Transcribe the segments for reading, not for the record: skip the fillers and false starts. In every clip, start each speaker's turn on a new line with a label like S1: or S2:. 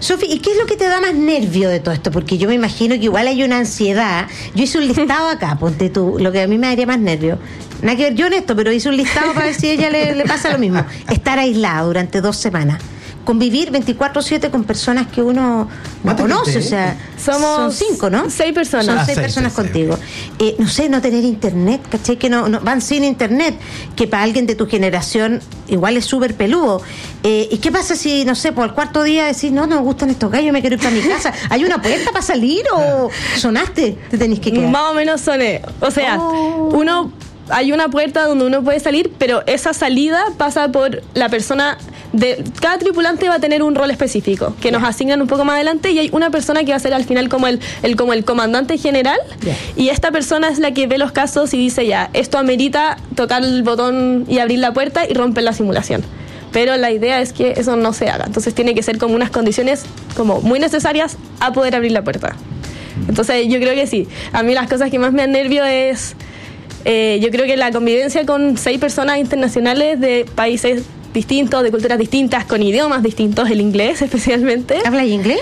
S1: Sofi, ¿y qué es lo que te da más nervio de todo esto? Porque yo me imagino que igual hay una ansiedad. Yo hice un listado acá, ponte tú, lo que a mí me daría más nervio. Nada que ver yo en esto, pero hice un listado para ver si a ella le pasa lo mismo. Estar aislada durante 2 semanas. Convivir 24/7 con personas que uno no conoce, o sea, son 5, ¿no?
S2: 6 personas.
S1: Son 6 personas contigo. No sé, no tener internet, ¿cachai? Que no van sin internet, que para alguien de tu generación igual es súper peludo. ¿Y qué pasa si, no sé, por el 4.º día decís, no me gustan estos gallos, me quiero ir para mi casa? ¿Hay una puerta para salir o sonaste? Te tenés que quedar.
S2: Más o menos soné. O sea, hay una puerta donde uno puede salir, pero esa salida pasa por la persona. Cada tripulante va a tener un rol específico que nos asignan un poco más adelante, y hay una persona que va a ser al final como el comandante general, y esta persona es la que ve los casos y dice, ya, esto amerita tocar el botón y abrir la puerta y romper la simulación. Pero la idea es que eso no se haga, entonces tiene que ser como unas condiciones como muy necesarias a poder abrir la puerta. Entonces yo creo que sí, a mí las cosas que más me dan nervio es yo creo que la convivencia con 6 personas internacionales de países distintos, de culturas distintas, con idiomas distintos, el inglés especialmente.
S1: ¿Hablas inglés?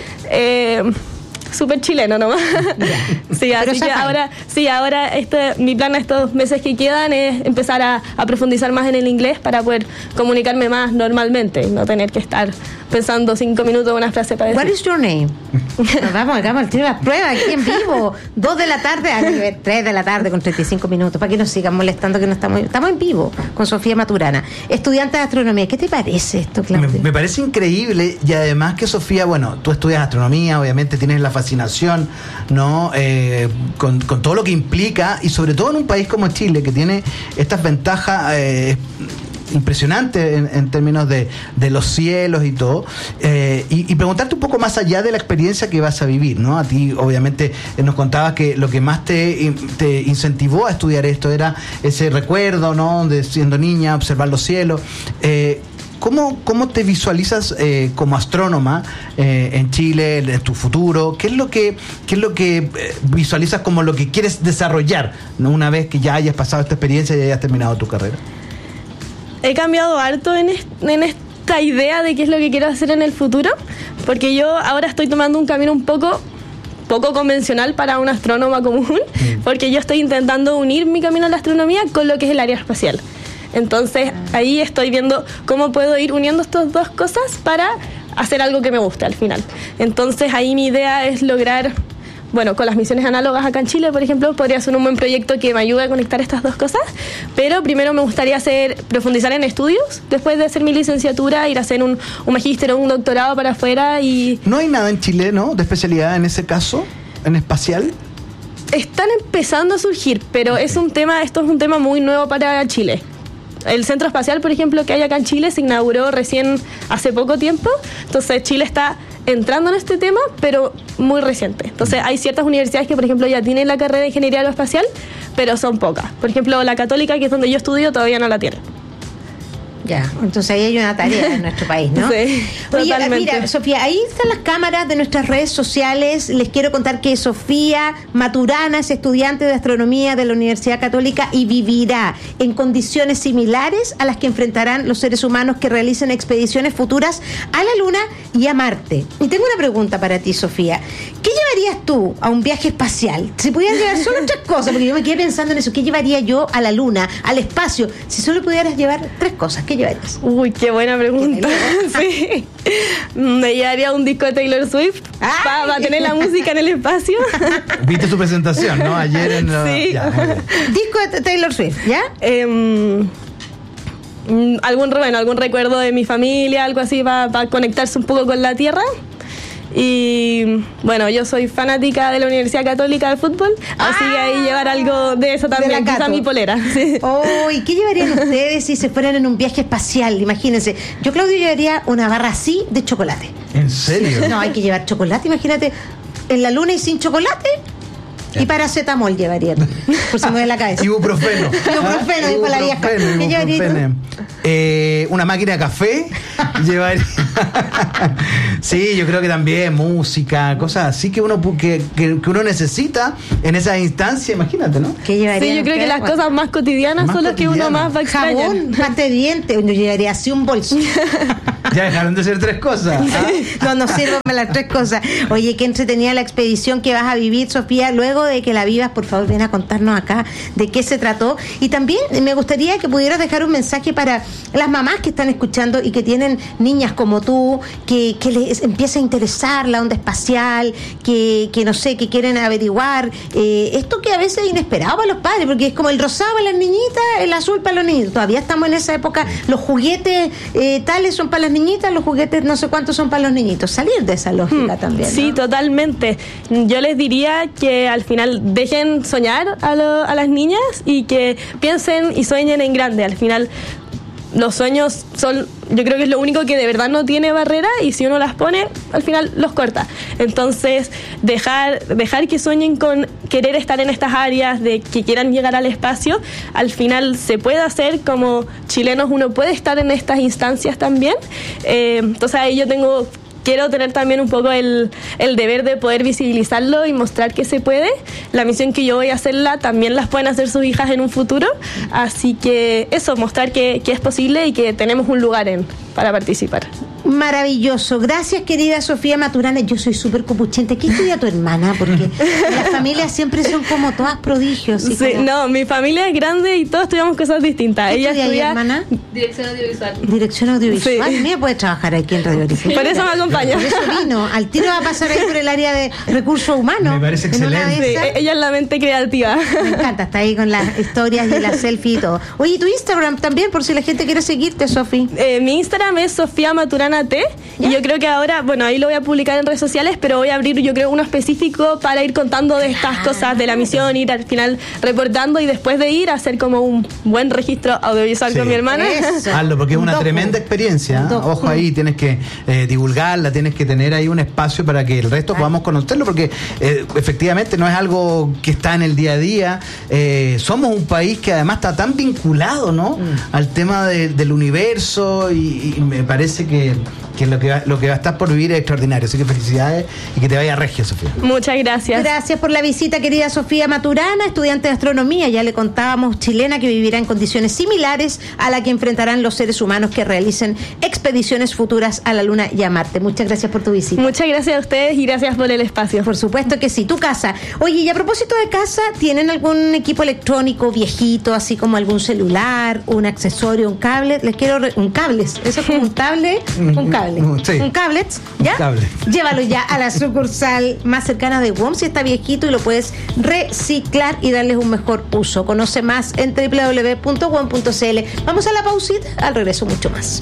S2: Súper chileno nomás. Sí, así que ahora mi plan estos meses que quedan es empezar a profundizar más en el inglés para poder comunicarme más normalmente, no tener que estar pensando 5 minutos en una frase para decir.
S1: What is your name? Vamos al tiro de las pruebas aquí en vivo. 2 de la tarde, 3 de la tarde con 35 minutos, para que nos sigan molestando que no estamos en vivo con Sofía Maturana, estudiante de astronomía. ¿Qué te parece esto, Claudio?
S3: Me parece increíble, y además que Sofía, bueno, tú estudias astronomía, obviamente tienes la fascinación, ¿no? Con todo lo que implica, y sobre todo en un país como Chile, que tiene estas ventajas impresionante en términos de los cielos y todo, y preguntarte un poco más allá de la experiencia que vas a vivir, ¿no? A ti obviamente nos contabas que lo que más te incentivó a estudiar esto era ese recuerdo, ¿no? De siendo niña, observar los cielos. ¿Cómo te visualizas como astrónoma en Chile, en tu futuro? ¿Qué es lo que visualizas como lo que quieres desarrollar, ¿no? Una vez que ya hayas pasado esta experiencia y hayas terminado tu carrera?
S2: He cambiado harto en esta idea de qué es lo que quiero hacer en el futuro, porque yo ahora estoy tomando un camino un poco convencional para una astrónoma común, porque yo estoy intentando unir mi camino a la astronomía con lo que es el área espacial. Entonces ahí estoy viendo cómo puedo ir uniendo estas 2 cosas para hacer algo que me guste al final. Entonces ahí mi idea es lograr, bueno, con las misiones análogas acá en Chile, por ejemplo, podría ser un buen proyecto que me ayude a conectar estas 2 cosas, pero primero me gustaría profundizar en estudios, después de hacer mi licenciatura, ir a hacer un magíster o un doctorado para afuera. Y
S3: ¿no hay nada en Chile, no, de especialidad en ese caso, en espacial?
S2: Están empezando a surgir, pero esto es un tema muy nuevo para Chile. El centro espacial, por ejemplo, que hay acá en Chile, se inauguró recién hace poco tiempo, entonces Chile está entrando en este tema, pero muy reciente. Entonces hay ciertas universidades que, por ejemplo, ya tienen la carrera de Ingeniería Aeroespacial, pero son pocas. Por ejemplo, la Católica, que es donde yo estudio, todavía no la tiene.
S1: Ya, entonces ahí hay una tarea en nuestro país, ¿no?
S2: Sí, totalmente.
S1: Oye, mira, Sofía, ahí están las cámaras de nuestras redes sociales. Les quiero contar que Sofía Maturana es estudiante de astronomía de la Universidad Católica y vivirá en condiciones similares a las que enfrentarán los seres humanos que realicen expediciones futuras a la Luna y a Marte. Y tengo una pregunta para ti, Sofía. ¿Qué llevarías tú a un viaje espacial? Si pudieras llevar solo 3 cosas, porque yo me quedé pensando en eso. ¿Qué llevaría yo a la Luna, al espacio? Si solo pudieras llevar 3 cosas, ¿qué llevarías?
S2: Uy, qué buena pregunta. Sí. Me llevaría un disco de Taylor Swift para tener la música en el espacio.
S3: ¿Viste su presentación, no? Ayer en
S2: sí.
S3: Ya,
S1: disco de Taylor Swift, ¿ya?
S2: Algún recuerdo de mi familia, algo así para conectarse un poco con la tierra. Y bueno, yo soy fanática de la Universidad Católica de fútbol, así que ahí llevar algo de eso también, quizá mi polera. Sí.
S1: ¿Y qué llevarían ustedes si se fueran en un viaje espacial? Imagínense, yo, Claudio, llevaría una barra así de chocolate.
S3: ¿En serio?
S1: No, hay que llevar chocolate, imagínate, en la Luna y sin chocolate. Y paracetamol llevaría, por si me mueve la cabeza.
S3: Ibuprofeno.
S1: Ibuprofeno, dijo la vieja. ¿Qué llevaría?
S3: Una máquina de café. Llevaría. Sí, yo creo que también música, cosas así que uno necesita en esas instancias, imagínate, ¿no?
S1: ¿Qué llevaría?
S2: Sí, yo creo que las cosas más cotidianas son las que uno más va a extrañar.
S1: Jabón, pasta de dientes, yo llevaría así un bolso.
S3: Ya dejaron de ser 3 cosas.
S1: No sirven las 3 cosas. Oye, qué entretenida la expedición que vas a vivir, Sofía. Luego de que la vivas, por favor, ven a contarnos acá de qué se trató. Y también me gustaría que pudieras dejar un mensaje para las mamás que están escuchando y que tienen niñas como tú, que les empieza a interesar la onda espacial, que no sé, que quieren averiguar esto que a veces es inesperado para los padres, porque es como el rosado para las niñitas, el azul para los niños. Todavía estamos en esa época, los juguetes tales son para las niñiñitas, los juguetes no sé cuántos son para los niñitos. Salir de esa lógica también, ¿no?
S2: Sí, totalmente. Yo les diría que al final dejen soñar a las niñas y que piensen y sueñen en grande. Al final los sueños son, yo creo que es lo único que de verdad no tiene barrera, y si uno las pone, al final los corta. Entonces, dejar que sueñen con querer estar en estas áreas, de que quieran llegar al espacio, al final se puede hacer. Como chilenos uno puede estar en estas instancias también. Entonces ahí quiero tener también un poco el deber de poder visibilizarlo y mostrar que se puede. La misión que yo voy a hacerla también las pueden hacer sus hijas en un futuro. Así que eso, mostrar que es posible y que tenemos un lugar para participar.
S1: Maravilloso. Gracias, querida Sofía Maturana. Yo soy súper copuchenta. ¿Qué estudia tu hermana? Porque las familias siempre son como todas prodigios.
S2: Sí, como... No, mi familia es grande y todos estudiamos cosas distintas.
S1: ¿Qué
S2: Ella estudia,
S1: hermana?
S2: Dirección audiovisual.
S1: Dirección audiovisual.
S2: Sí.
S1: Mira, puede trabajar aquí en Radio Origen.
S2: Por eso me acompaña.
S1: Por eso vino. Al tiro va a pasar ahí por el área de recursos humanos.
S3: Me parece excelente.
S2: Sí, ella es la mente creativa.
S1: Me encanta, está ahí con las historias y las selfies y todo. Oye, tu Instagram también, por si la gente quiere seguirte, Sofi.
S2: Mi Instagram es Sofía Maturana T. ¿Ya? Y yo creo que ahora, bueno, ahí lo voy a publicar en redes sociales, pero voy a abrir, yo creo, uno específico para ir contando de estas cosas de la misión, ir al final reportando, y después de ir a hacer como un buen registro audiovisual con mi hermana.
S3: Hazlo, porque es una tremenda experiencia. Ojo ahí, tienes que divulgarla, tienes que tener ahí un espacio para que el resto podamos conocerlo, porque efectivamente no es algo que está en el día a día. Somos un país que además está tan vinculado, ¿no? Al tema del universo, y me parece que lo que va a estar por vivir es extraordinario. Así que felicidades y que te vaya regio, Sofía.
S2: Muchas gracias.
S1: Gracias por la visita, querida Sofía Maturana, estudiante de astronomía, ya le contábamos, chilena, que vivirá en condiciones similares a la que enfrentarán los seres humanos que realicen expediciones futuras a la Luna y a Marte. Muchas gracias por tu visita.
S2: Muchas gracias a ustedes y gracias por el espacio.
S1: Por supuesto que sí, tu casa. Oye, y a propósito de casa, ¿tienen algún equipo electrónico viejito, así como algún celular, un accesorio, un cable? Un cable, eso es como un tablet, un cable.
S3: Sí.
S1: Un cable, ¿ya?
S3: Un cable.
S1: Llévalo ya a la sucursal más cercana de WOM si está viejito, y lo puedes reciclar y darles un mejor uso. Conoce más en www.wom.cl. Vamos a la pausita, al regreso mucho más.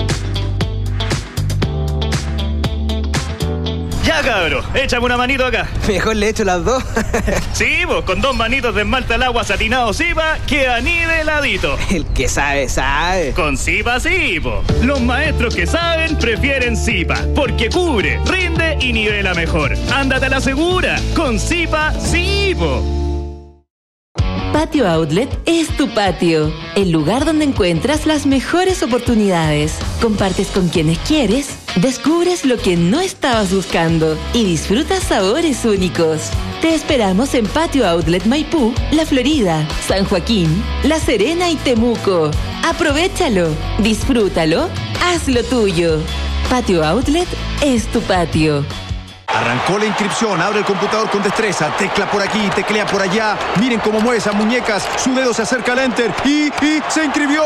S4: Ya, cabro, échame una manito acá.
S5: Mejor le echo las dos.
S4: Sí, vos, con 2 manitos de esmalte al agua satinado Zipa, queda niveladito.
S5: El que sabe, sabe.
S4: Con Zipa sí, po. Los maestros que saben prefieren Zipa, porque cubre, rinde y nivela mejor. Ándate a la segura, con Zipa sí, po.
S6: Patio Outlet es tu patio, el lugar donde encuentras las mejores oportunidades. Compartes con quienes quieres, descubres lo que no estabas buscando y disfrutas sabores únicos. Te esperamos en Patio Outlet Maipú, La Florida, San Joaquín, La Serena y Temuco. Aprovéchalo, disfrútalo, hazlo tuyo. Patio Outlet es tu patio.
S7: Arrancó la inscripción, abre el computador con destreza, tecla por aquí, teclea por allá. Miren cómo mueve esas muñecas, su dedo se acerca al enter y se inscribió.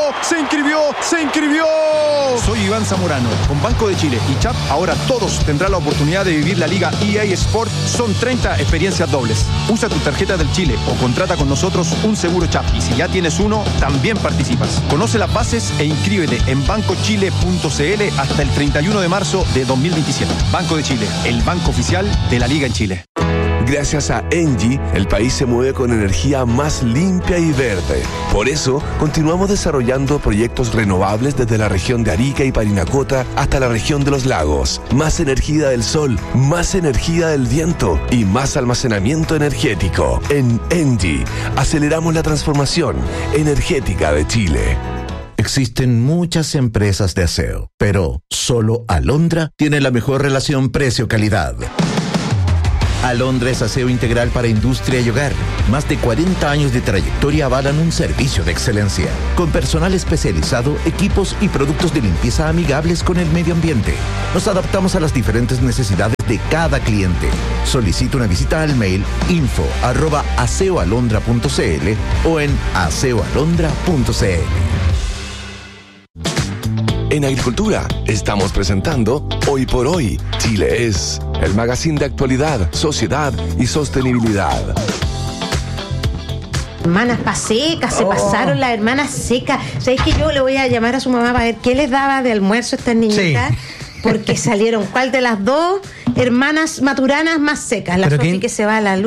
S7: Soy Iván Zamorano, con Banco de Chile y CHAP, ahora todos tendrán la oportunidad de vivir la Liga EA Sport. Son 30 experiencias dobles. Usa tu tarjeta del Chile o contrata con nosotros un seguro CHAP, y si ya tienes uno, también participas. Conoce las bases e inscríbete en bancochile.cl hasta el 31 de marzo de 2027. Banco de Chile, el banco oficial de la Liga en Chile.
S8: Gracias a Engie, el país se mueve con energía más limpia y verde. Por eso, continuamos desarrollando proyectos renovables desde la región de Arica y Parinacota hasta la región de los lagos. Más energía del sol, más energía del viento y más almacenamiento energético. En Engie, aceleramos la transformación energética de Chile.
S9: Existen muchas empresas de aseo, pero solo Alondra tiene la mejor relación precio-calidad. Alondra es aseo integral para industria y hogar. Más de 40 años de trayectoria avalan un servicio de excelencia, con personal especializado, equipos y productos de limpieza amigables con el medio ambiente. Nos adaptamos a las diferentes necesidades de cada cliente. Solicita una visita al mail info@aseoalondra.cl o en aseoalondra.cl.
S8: En Agricultura estamos presentando Hoy por Hoy, Chile es, el magazine de actualidad, sociedad y sostenibilidad.
S1: Hermanas pasecas, se pasaron las hermanas secas. ¿Sabéis que yo le voy a llamar a su mamá para ver qué les daba de almuerzo a estas niñitas? Sí. Porque salieron, ¿cuál de las dos hermanas maturanas más secas? La Sofi que se va a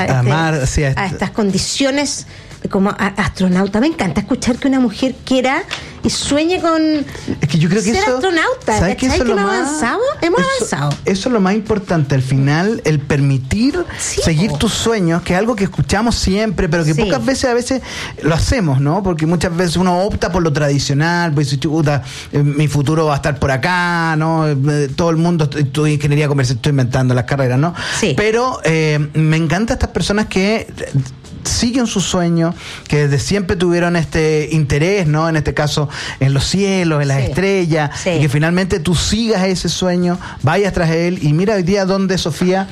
S1: estas condiciones como astronauta. Me encanta escuchar que una mujer quiera y sueñe con
S3: yo creo que
S1: ser astronauta.
S3: ¿Sabes que eso es lo más
S1: avanzado? Hemos avanzado.
S3: Eso es lo más importante. Al final, el permitir seguir tus sueños, que es algo que escuchamos siempre, pero que pocas veces lo hacemos, ¿no? Porque muchas veces uno opta por lo tradicional, pues chuta, mi futuro va a estar por acá, ¿no? Todo el mundo, estudio ingeniería comercial, estoy inventando las carreras, ¿no? Sí. Pero me encantan estas personas que siguen sus sueños, que desde siempre tuvieron este interés, ¿no? En este caso, en los cielos, en las estrellas, y que finalmente tú sigas ese sueño, vayas tras él, y mira hoy día donde Sofía,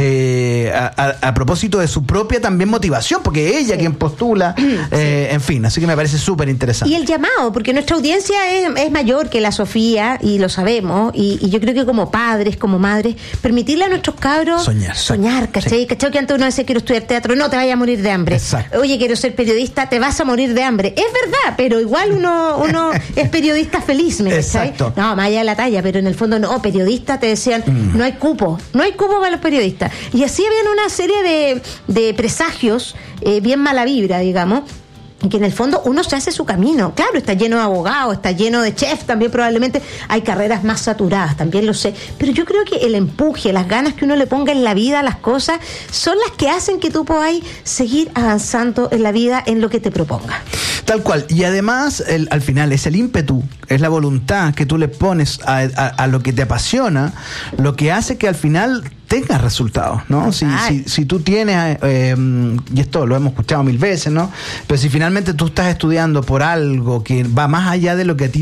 S3: a propósito de su propia también motivación, porque ella quien postula, en fin, así que me parece súper interesante.
S1: Y el llamado, porque nuestra audiencia es mayor que la Sofía, y lo sabemos, y yo creo que como padres, como madres, permitirle a nuestros cabros soñar, ¿cachai? Sí. ¿Cachai? Que antes uno decía, quiero estudiar teatro, no te vayas a morir de hambre. Exacto. Oye, quiero ser periodista, te vas a morir de hambre. Es verdad, pero igual uno es periodista feliz, ¿me cachai? No, más allá de la talla, pero en el fondo no, periodista te decían, no hay cupo para los periodistas. Y así habían una serie de presagios, bien mala vibra, digamos, que en el fondo uno se hace su camino. Claro, está lleno de abogados, está lleno de chefs, también probablemente hay carreras más saturadas, también lo sé, pero yo creo que el empuje, las ganas que uno le ponga en la vida a las cosas, son las que hacen que tú podáis seguir avanzando en la vida en lo que te propongas.
S3: Tal cual, y además al final es el ímpetu, es la voluntad que tú le pones a lo que te apasiona, lo que hace que al final tengas resultados, ¿no? Si tú tienes, y esto lo hemos escuchado 1000 veces, ¿no? Pero si finalmente tú estás estudiando por algo que va más allá de lo que a ti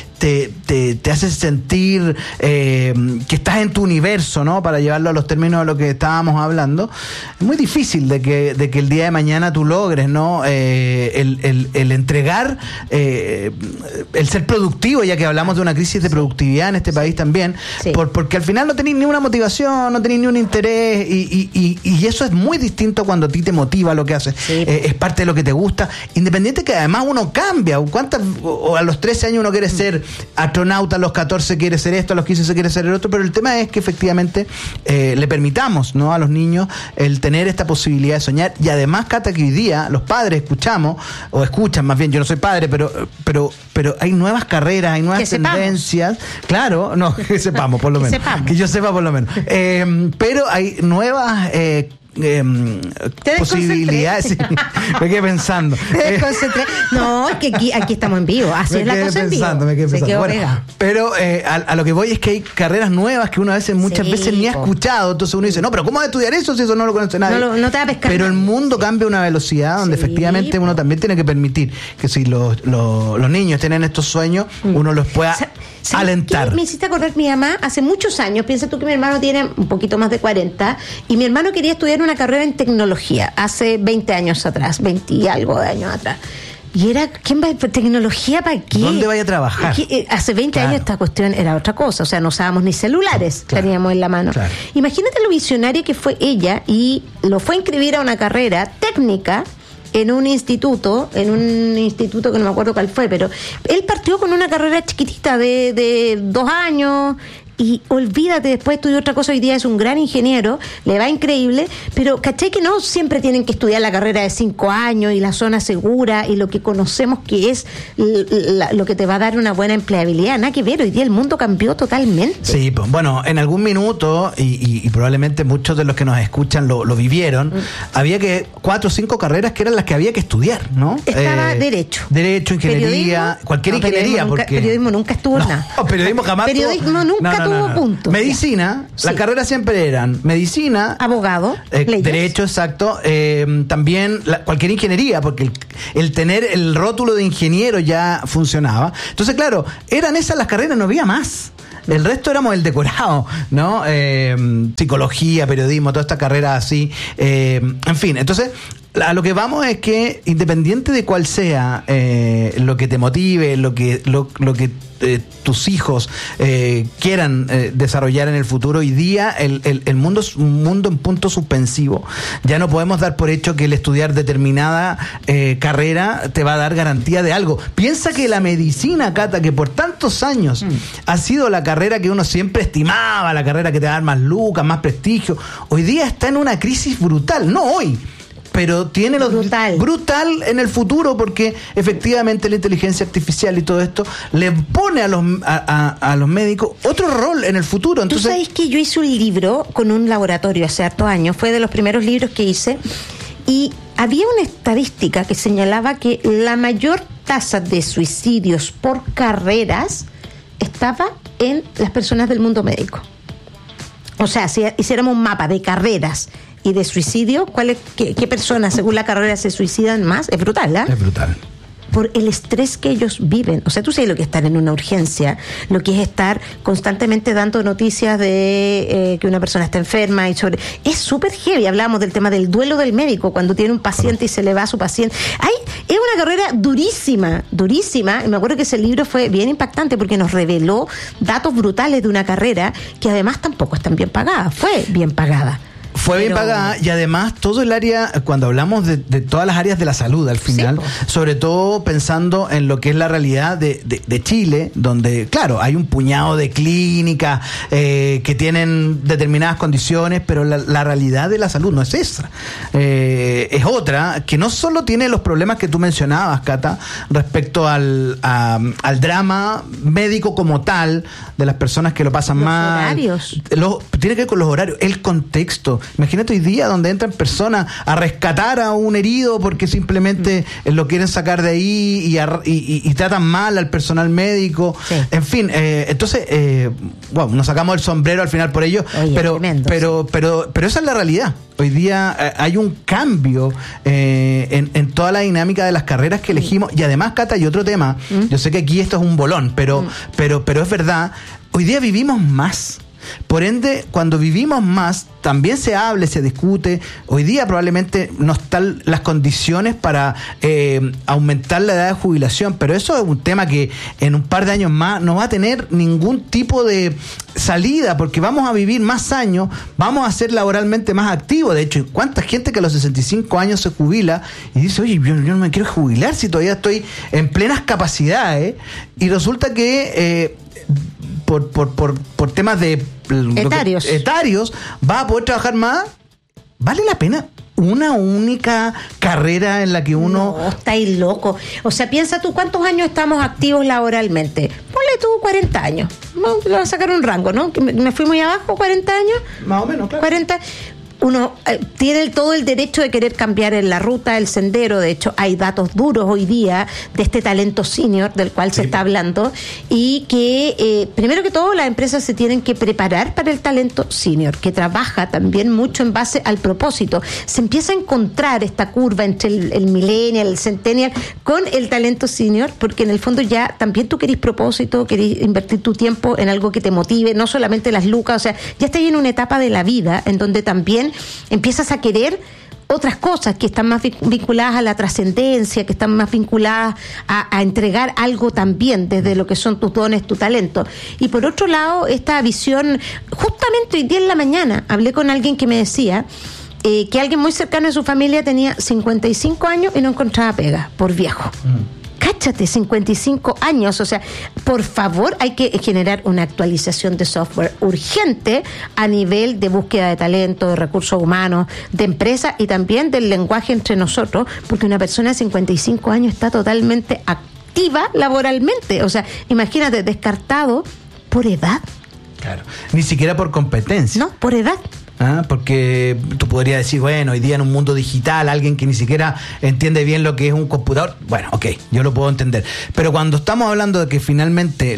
S3: te hace sentir que estás en tu universo, ¿no? Para llevarlo a los términos de lo que estábamos hablando, es muy difícil de que el día de mañana tú logres, ¿no? El entregar, el ser productivo, ya que hablamos de una crisis de productividad en este país también, porque al final no tenés ni una motivación, no tenés ni un interés, y eso es muy distinto cuando a ti te motiva lo que haces. Es parte de lo que te gusta, independiente que además uno cambia. O a los 13 años uno quiere ser astronauta, a los 14 quiere ser esto, a los 15 se quiere ser el otro, pero el tema es que efectivamente le permitamos, ¿no? A los niños el tener esta posibilidad de soñar. Y además, Cata, que hoy día los padres escuchan más bien, yo no soy padre, pero hay nuevas carreras, hay nuevas tendencias. Claro, no, que sepamos por lo menos. Que yo sepa por lo menos. Pero hay nuevas posibilidades. Sí, me quedé pensando.
S1: Te desconcentré. No, es que aquí estamos en vivo. Así es la cosa en vivo.
S3: Me quedé pensando. Bueno, pero a lo que voy es que hay carreras nuevas que uno muchas veces ni ha escuchado. Entonces uno dice, no, pero ¿cómo estudiar eso si eso no lo conoce nadie?
S1: No te va a pescar.
S3: Pero el mundo cambia a una velocidad donde efectivamente uno también tiene que permitir que si los niños tienen estos sueños, uno los pueda alentar.
S1: Me hiciste acordar mi mamá hace muchos años. Piensa tú que mi hermano tiene un poquito más de 40 y mi hermano quería estudiar una carrera en tecnología hace 20 años atrás, 20 y algo de años atrás. Y era, ¿quién va a tecnología para qué?
S3: ¿Dónde vaya a trabajar?
S1: Hace 20 años esta cuestión era otra cosa, o sea, no usábamos ni celulares, teníamos en la mano. Imagínate lo visionaria que fue ella, y lo fue a inscribir a una carrera técnica en un instituto que no me acuerdo cuál fue, pero él partió con una carrera chiquitita de 2 años. Y olvídate, después estudió otra cosa, hoy día es un gran ingeniero, le va increíble, pero ¿cachai que no siempre tienen que estudiar la carrera de 5 años y la zona segura y lo que conocemos que es lo que te va a dar una buena empleabilidad? Nada que ver, hoy día el mundo cambió totalmente.
S3: Sí, pues, bueno, en algún minuto, y probablemente muchos de los que nos escuchan lo vivieron, había que 4 o 5 carreras que eran las que había que estudiar, ¿no?
S1: Estaba Derecho,
S3: ingeniería, cualquier ingeniería.
S1: Periodismo nunca estuvo nada.
S3: Periodismo jamás.
S1: Periodismo nunca tuvo puntos.
S3: Medicina,
S1: Sí.
S3: las carreras siempre eran medicina,
S1: Abogado, leyes.
S3: derecho, exacto. También cualquier ingeniería, porque el tener el rótulo de ingeniero ya funcionaba. Entonces, claro, eran esas las carreras, no había más. El resto éramos el decorado, ¿no? Psicología, periodismo, toda esta carrera así. En fin, entonces, a lo que vamos es que, independiente de cuál sea lo que te motive, lo que tus hijos quieran desarrollar en el futuro, hoy día el mundo es un mundo en punto suspensivo. Ya no podemos dar por hecho que el estudiar determinada carrera te va a dar garantía de algo. Piensa que la medicina, Cata, que por tantos años ha sido la carrera que uno siempre estimaba, la carrera que te va a dar más lucas, más prestigio, hoy día está en una crisis brutal. No hoy, pero tiene brutal en el futuro, porque efectivamente la inteligencia artificial y todo esto le pone a los médicos otro rol en el futuro. Entonces,
S1: tú sabes que yo hice un libro con un laboratorio hace hartos años, fue de los primeros libros que hice, y había una estadística que señalaba que la mayor tasa de suicidios por carreras estaba en las personas del mundo médico. O sea, si hiciéramos un mapa de carreras y de suicidio, ¿qué personas según la carrera se suicidan más? Es brutal, ¿eh?
S3: Es brutal.
S1: Por el estrés que ellos viven. O sea, tú sabes lo que es estar en una urgencia, lo que es estar constantemente dando noticias de que una persona está enferma y sobre... Es súper heavy. Hablamos del tema del duelo del médico cuando tiene un paciente y se le va a su paciente. Es una carrera durísima. Y me acuerdo que ese libro fue bien impactante porque nos reveló datos brutales de una carrera que además tampoco es tan bien pagada. Fue bien pagada.
S3: Fue bien pagada, y además todo el área, cuando hablamos de todas las áreas de la salud al final, sí, sobre todo pensando en lo que es la realidad de Chile, donde claro, hay un puñado de clínicas que tienen determinadas condiciones, pero la realidad de la salud no es esa, es otra, que no solo tiene los problemas que tú mencionabas, Cata, respecto al drama médico como tal, de las personas que lo pasan mal.
S1: Horarios.
S3: Tiene que ver con los horarios, el contexto. Imagínate hoy día donde entran personas a rescatar a un herido porque simplemente lo quieren sacar de ahí y tratan mal al personal médico. Sí. En fin, entonces, nos sacamos el sombrero al final por ello. Oye, pero esa es la realidad. Hoy día hay un cambio en toda la dinámica de las carreras que elegimos. Y además, Cata, hay otro tema. Yo sé que aquí esto es un bolón, pero es verdad. Hoy día vivimos más. Por ende, cuando vivimos más, también se habla, se discute. Hoy día probablemente no están las condiciones para aumentar la edad de jubilación, pero eso es un tema que en un par de años más no va a tener ningún tipo de salida, porque vamos a vivir más años, vamos a ser laboralmente más activos. De hecho, ¿cuánta gente que a los 65 años se jubila y dice, oye, yo no me quiero jubilar si todavía estoy en plenas capacidades? Y resulta que por temas de etarios va a poder trabajar más. ¿Vale la pena una única carrera en la que uno...
S1: No, estáis loco. O sea, piensa tú, ¿cuántos años estamos activos laboralmente? Ponle tú 40 años. Le vas a sacar un rango, ¿no? ¿Me fui muy abajo? ¿40 años?
S3: Más o menos, claro.
S1: 40... Uno tiene todo el derecho de querer cambiar en la ruta, el sendero. De hecho, hay datos duros hoy día de este talento senior del cual se está hablando, y que primero que todo las empresas se tienen que preparar para el talento senior, que trabaja también mucho en base al propósito. Se empieza a encontrar esta curva entre el millennial, el centennial con el talento senior, porque en el fondo ya también tú querís propósito, querís invertir tu tiempo en algo que te motive, no solamente las lucas. O sea, ya estás en una etapa de la vida en donde también empiezas a querer otras cosas que están más vinculadas a la trascendencia, que están más vinculadas a entregar algo también desde lo que son tus dones, tu talento. Y por otro lado, esta visión, justamente hoy día en la mañana hablé con alguien que me decía que alguien muy cercano de su familia tenía 55 años y no encontraba pega por viejo. Cáchate, 55 años. O sea, por favor, hay que generar una actualización de software urgente a nivel de búsqueda de talento, de recursos humanos, de empresas y también del lenguaje entre nosotros, porque una persona de 55 años está totalmente activa laboralmente. O sea, imagínate, descartado por edad.
S3: Claro, ni siquiera por competencia.
S1: No, por edad.
S3: Porque tú podrías decir, bueno, hoy día en un mundo digital, alguien que ni siquiera entiende bien lo que es un computador, bueno, ok, yo lo puedo entender. Pero cuando estamos hablando de que finalmente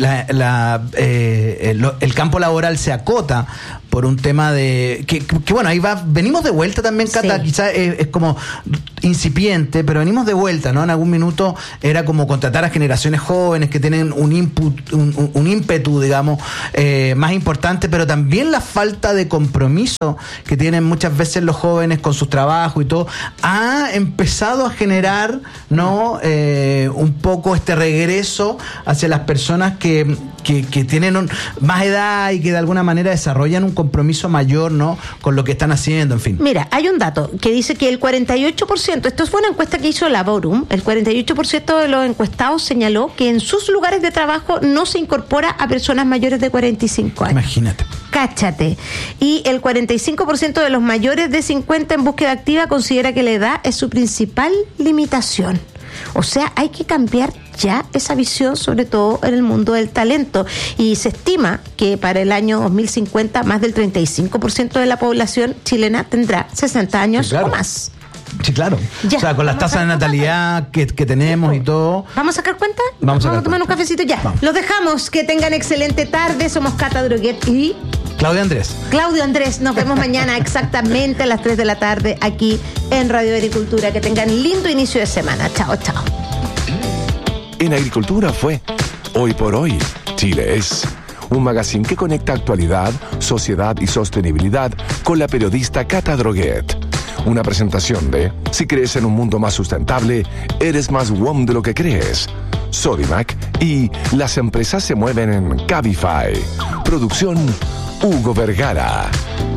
S3: el campo laboral se acota por un tema de... Que bueno, ahí venimos de vuelta también, Cata, sí. Quizás es como incipiente, pero venimos de vuelta, ¿no? En algún minuto era como contratar a generaciones jóvenes que tienen un ímpetu, digamos, más importante, pero también la falta de compromiso que tienen muchas veces los jóvenes con sus trabajos y todo, ha empezado a generar, ¿no? Un poco este regreso hacia las personas que tienen más edad y que de alguna manera desarrollan un compromiso mayor, ¿no? Con lo que están haciendo, en fin.
S1: Mira, hay un dato que dice que el 48%, esto fue una encuesta que hizo Laborum, el 48% de los encuestados señaló que en sus lugares de trabajo no se incorpora a personas mayores de 45 años.
S3: Imagínate.
S1: Cáchate. Y el 45% de los mayores de 50 en búsqueda activa considera que la edad es su principal limitación. O sea, hay que cambiar ya esa visión, sobre todo en el mundo del talento. Y se estima que para el año 2050 más del 35% de la población chilena tendrá 60 años, sí, claro, o más.
S3: Sí, claro. Ya, o sea, con las tasas de natalidad que tenemos y todo.
S1: ¿Vamos a sacar cuenta?
S3: Vamos
S1: a tomar un cafecito ya. Vamos. Los dejamos. Que tengan excelente tarde. Somos Cata Droguet y...
S3: Claudio Andrés. Nos vemos mañana exactamente a las 3 de la tarde aquí en Radio Agricultura. Que tengan lindo inicio de semana. Chao, chao.
S8: En Agricultura fue Hoy por Hoy, Chile es. Un magazine que conecta actualidad, sociedad y sostenibilidad con la periodista Cata Droguet. Una presentación de Si crees en un mundo más sustentable, eres más WOM de lo que crees. Sodimac y Las empresas se mueven en Cabify. Producción Hugo Vergara.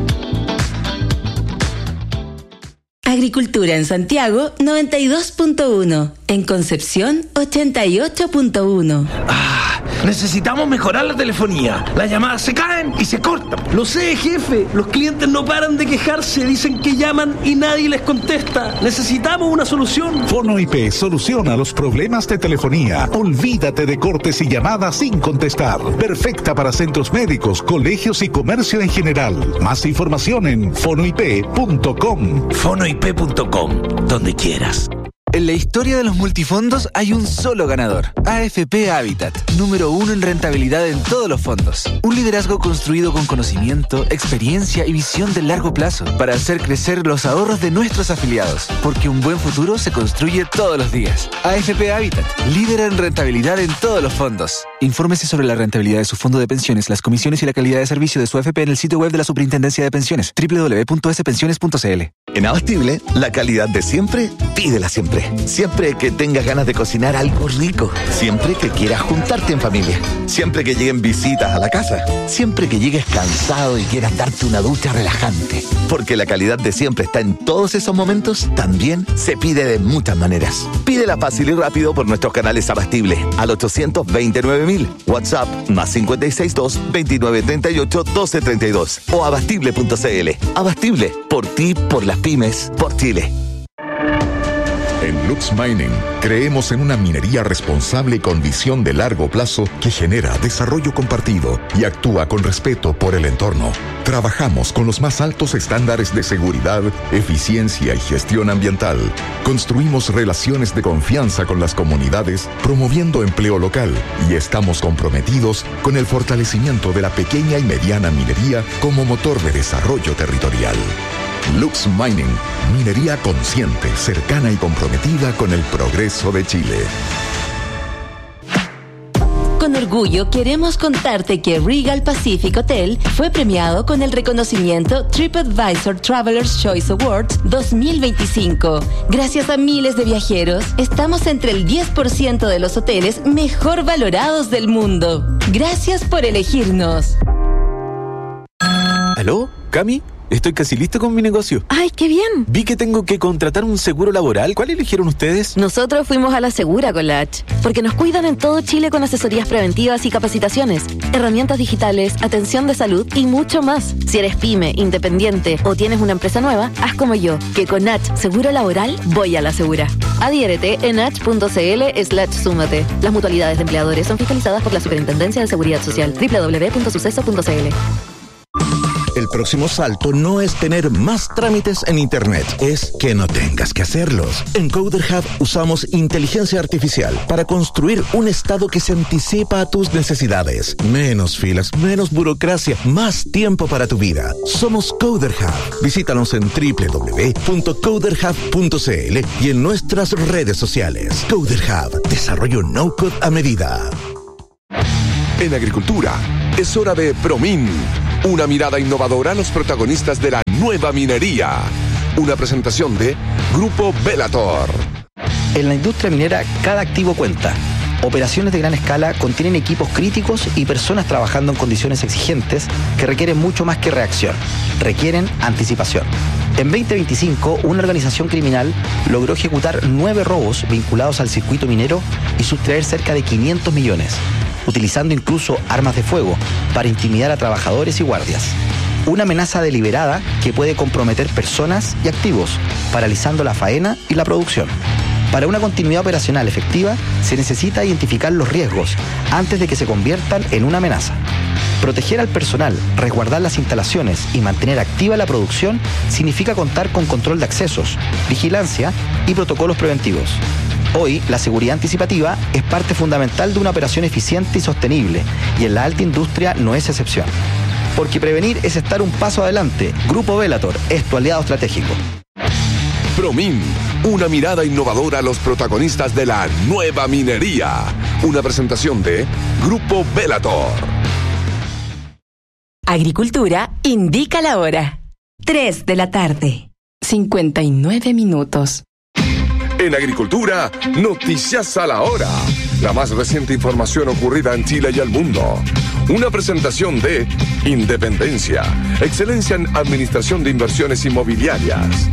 S6: Agricultura en Santiago 92.1. En Concepción 88.1.
S10: Necesitamos mejorar la telefonía. Las llamadas se caen y se cortan.
S11: Lo sé, jefe. Los clientes no paran de quejarse. Dicen que llaman y nadie les contesta. Necesitamos una solución.
S12: Fono IP soluciona los problemas de telefonía. Olvídate de cortes y llamadas sin contestar. Perfecta para centros médicos, colegios y comercio en general. Más información en fonoip.com.
S10: Fonoip.com, donde quieras.
S5: En la historia de los multifondos hay un solo ganador. AFP Habitat, número 1 en rentabilidad en todos los fondos. Un liderazgo construido con conocimiento, experiencia y visión de largo plazo para hacer crecer los ahorros de nuestros afiliados. Porque un buen futuro se construye todos los días. AFP Habitat, líder en rentabilidad en todos los fondos. Infórmese sobre la rentabilidad de su fondo de pensiones, las comisiones y la calidad de servicio de su AFP en el sitio web de la Superintendencia de Pensiones, www.spensiones.cl.
S9: En Abastible, la calidad de siempre, pídela siempre. Siempre que tengas ganas de cocinar algo rico. Siempre que quieras juntarte en familia. Siempre que lleguen visitas a la casa. Siempre que llegues cansado y quieras darte una ducha relajante. Porque la calidad de siempre está en todos esos momentos, también se pide de muchas maneras. Pídela fácil y rápido por nuestros canales Abastible al 829.000. WhatsApp +562 2938 1232 o abastible.cl. Abastible, por ti, por las pymes, por Chile.
S12: En Lux Mining creemos en una minería responsable con visión de largo plazo que genera desarrollo compartido y actúa con respeto por el entorno. Trabajamos con los más altos estándares de seguridad, eficiencia y gestión ambiental. Construimos relaciones de confianza con las comunidades, promoviendo empleo local, y estamos comprometidos con el fortalecimiento de la pequeña y mediana minería como motor de desarrollo territorial. Lux Mining, minería consciente, cercana y comprometida con el progreso de Chile.
S6: Con orgullo queremos contarte que Regal Pacific Hotel fue premiado con el reconocimiento TripAdvisor Traveler's Choice Awards 2025. Gracias a miles de viajeros, estamos entre el 10% de los hoteles mejor valorados del mundo. Gracias por elegirnos.
S5: ¿Aló? ¿Cami? Estoy casi listo con mi negocio.
S6: ¡Ay, qué bien!
S5: Vi que tengo que contratar un seguro laboral. ¿Cuál eligieron ustedes?
S6: Nosotros fuimos a la Segura con la H, porque nos cuidan en todo Chile con asesorías preventivas y capacitaciones, herramientas digitales, atención de salud y mucho más. Si eres pyme, independiente o tienes una empresa nueva, haz como yo, que con H Seguro Laboral voy a la Segura. Adhiérete en h.cl/súmate. Las mutualidades de empleadores son fiscalizadas por la Superintendencia de Seguridad Social. www.suceso.cl.
S9: El próximo salto no es tener más trámites en Internet, es que no tengas que hacerlos. En Coder Hub usamos inteligencia artificial para construir un estado que se anticipa a tus necesidades. Menos filas, menos burocracia, más tiempo para tu vida. Somos Coder Hub. Visítanos en www.coderhub.cl y en nuestras redes sociales. Coder Hub, desarrollo no-code a medida.
S8: En agricultura, es hora de ProMin, una mirada innovadora a los protagonistas de la nueva minería. Una presentación de Grupo Velator.
S13: En la industria minera, cada activo cuenta. Operaciones de gran escala contienen equipos críticos y personas trabajando en condiciones exigentes que requieren mucho más que reacción. Requieren anticipación. En 2025, una organización criminal logró ejecutar 9 robos vinculados al circuito minero y sustraer cerca de 500 millones, utilizando incluso armas de fuego para intimidar a trabajadores y guardias. Una amenaza deliberada que puede comprometer personas y activos, paralizando la faena y la producción. Para una continuidad operacional efectiva, se necesita identificar los riesgos antes de que se conviertan en una amenaza. Proteger al personal, resguardar las instalaciones y mantener activa la producción significa contar con control de accesos, vigilancia y protocolos preventivos. Hoy, la seguridad anticipativa es parte fundamental de una operación eficiente y sostenible, y en la alta industria no es excepción. Porque prevenir es estar un paso adelante. Grupo Velator es tu aliado estratégico.
S8: ProMin, una mirada innovadora a los protagonistas de la nueva minería. Una presentación de Grupo Velator.
S6: Agricultura indica la hora. 3 de la tarde. 59 minutos.
S8: En agricultura, noticias a la hora. La más reciente información ocurrida en Chile y el mundo. Una presentación de Independencia, excelencia en administración de inversiones inmobiliarias.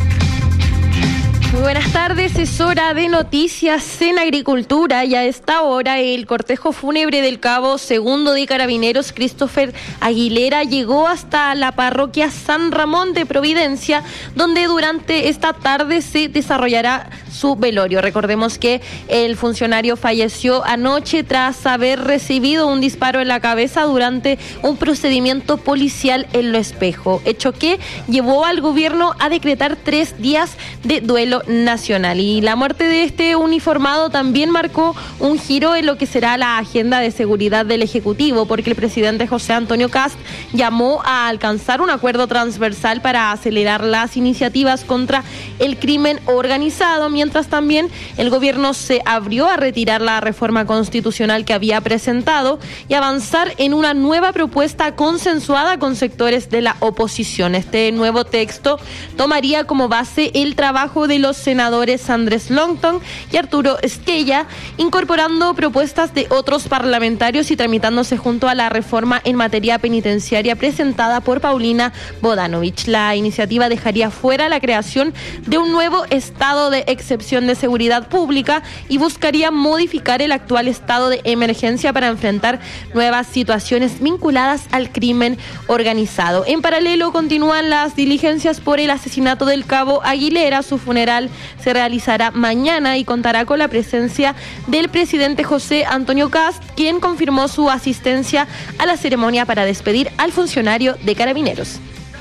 S2: Muy buenas tardes, es hora de noticias en agricultura y a esta hora el cortejo fúnebre del cabo segundo de Carabineros Christopher Aguilera llegó hasta la parroquia San Ramón de Providencia, donde durante esta tarde se desarrollará su velorio. Recordemos que el funcionario falleció anoche tras haber recibido un disparo en la cabeza durante un procedimiento policial en Lo Espejo, hecho que llevó al gobierno a decretar 3 días de duelo nacional. Y la muerte de este uniformado también marcó un giro en lo que será la agenda de seguridad del Ejecutivo, porque el presidente José Antonio Kast llamó a alcanzar un acuerdo transversal para acelerar las iniciativas contra el crimen organizado, mientras también el gobierno se abrió a retirar la reforma constitucional que había presentado y avanzar en una nueva propuesta consensuada con sectores de la oposición. Este nuevo texto tomaría como base el trabajo de los senadores Andrés Longton y Arturo Esquella, incorporando propuestas de otros parlamentarios y tramitándose junto a la reforma en materia penitenciaria presentada por Paulina Bodanovich. La iniciativa dejaría fuera la creación de un nuevo estado de excepción de seguridad pública y buscaría modificar el actual estado de emergencia para enfrentar nuevas situaciones vinculadas al crimen organizado. En paralelo, continúan las diligencias por el asesinato del cabo Aguilera. Su funeral se realizará mañana y contará con la presencia del presidente José Antonio Kast, quien confirmó su asistencia a la ceremonia para despedir al funcionario de Carabineros.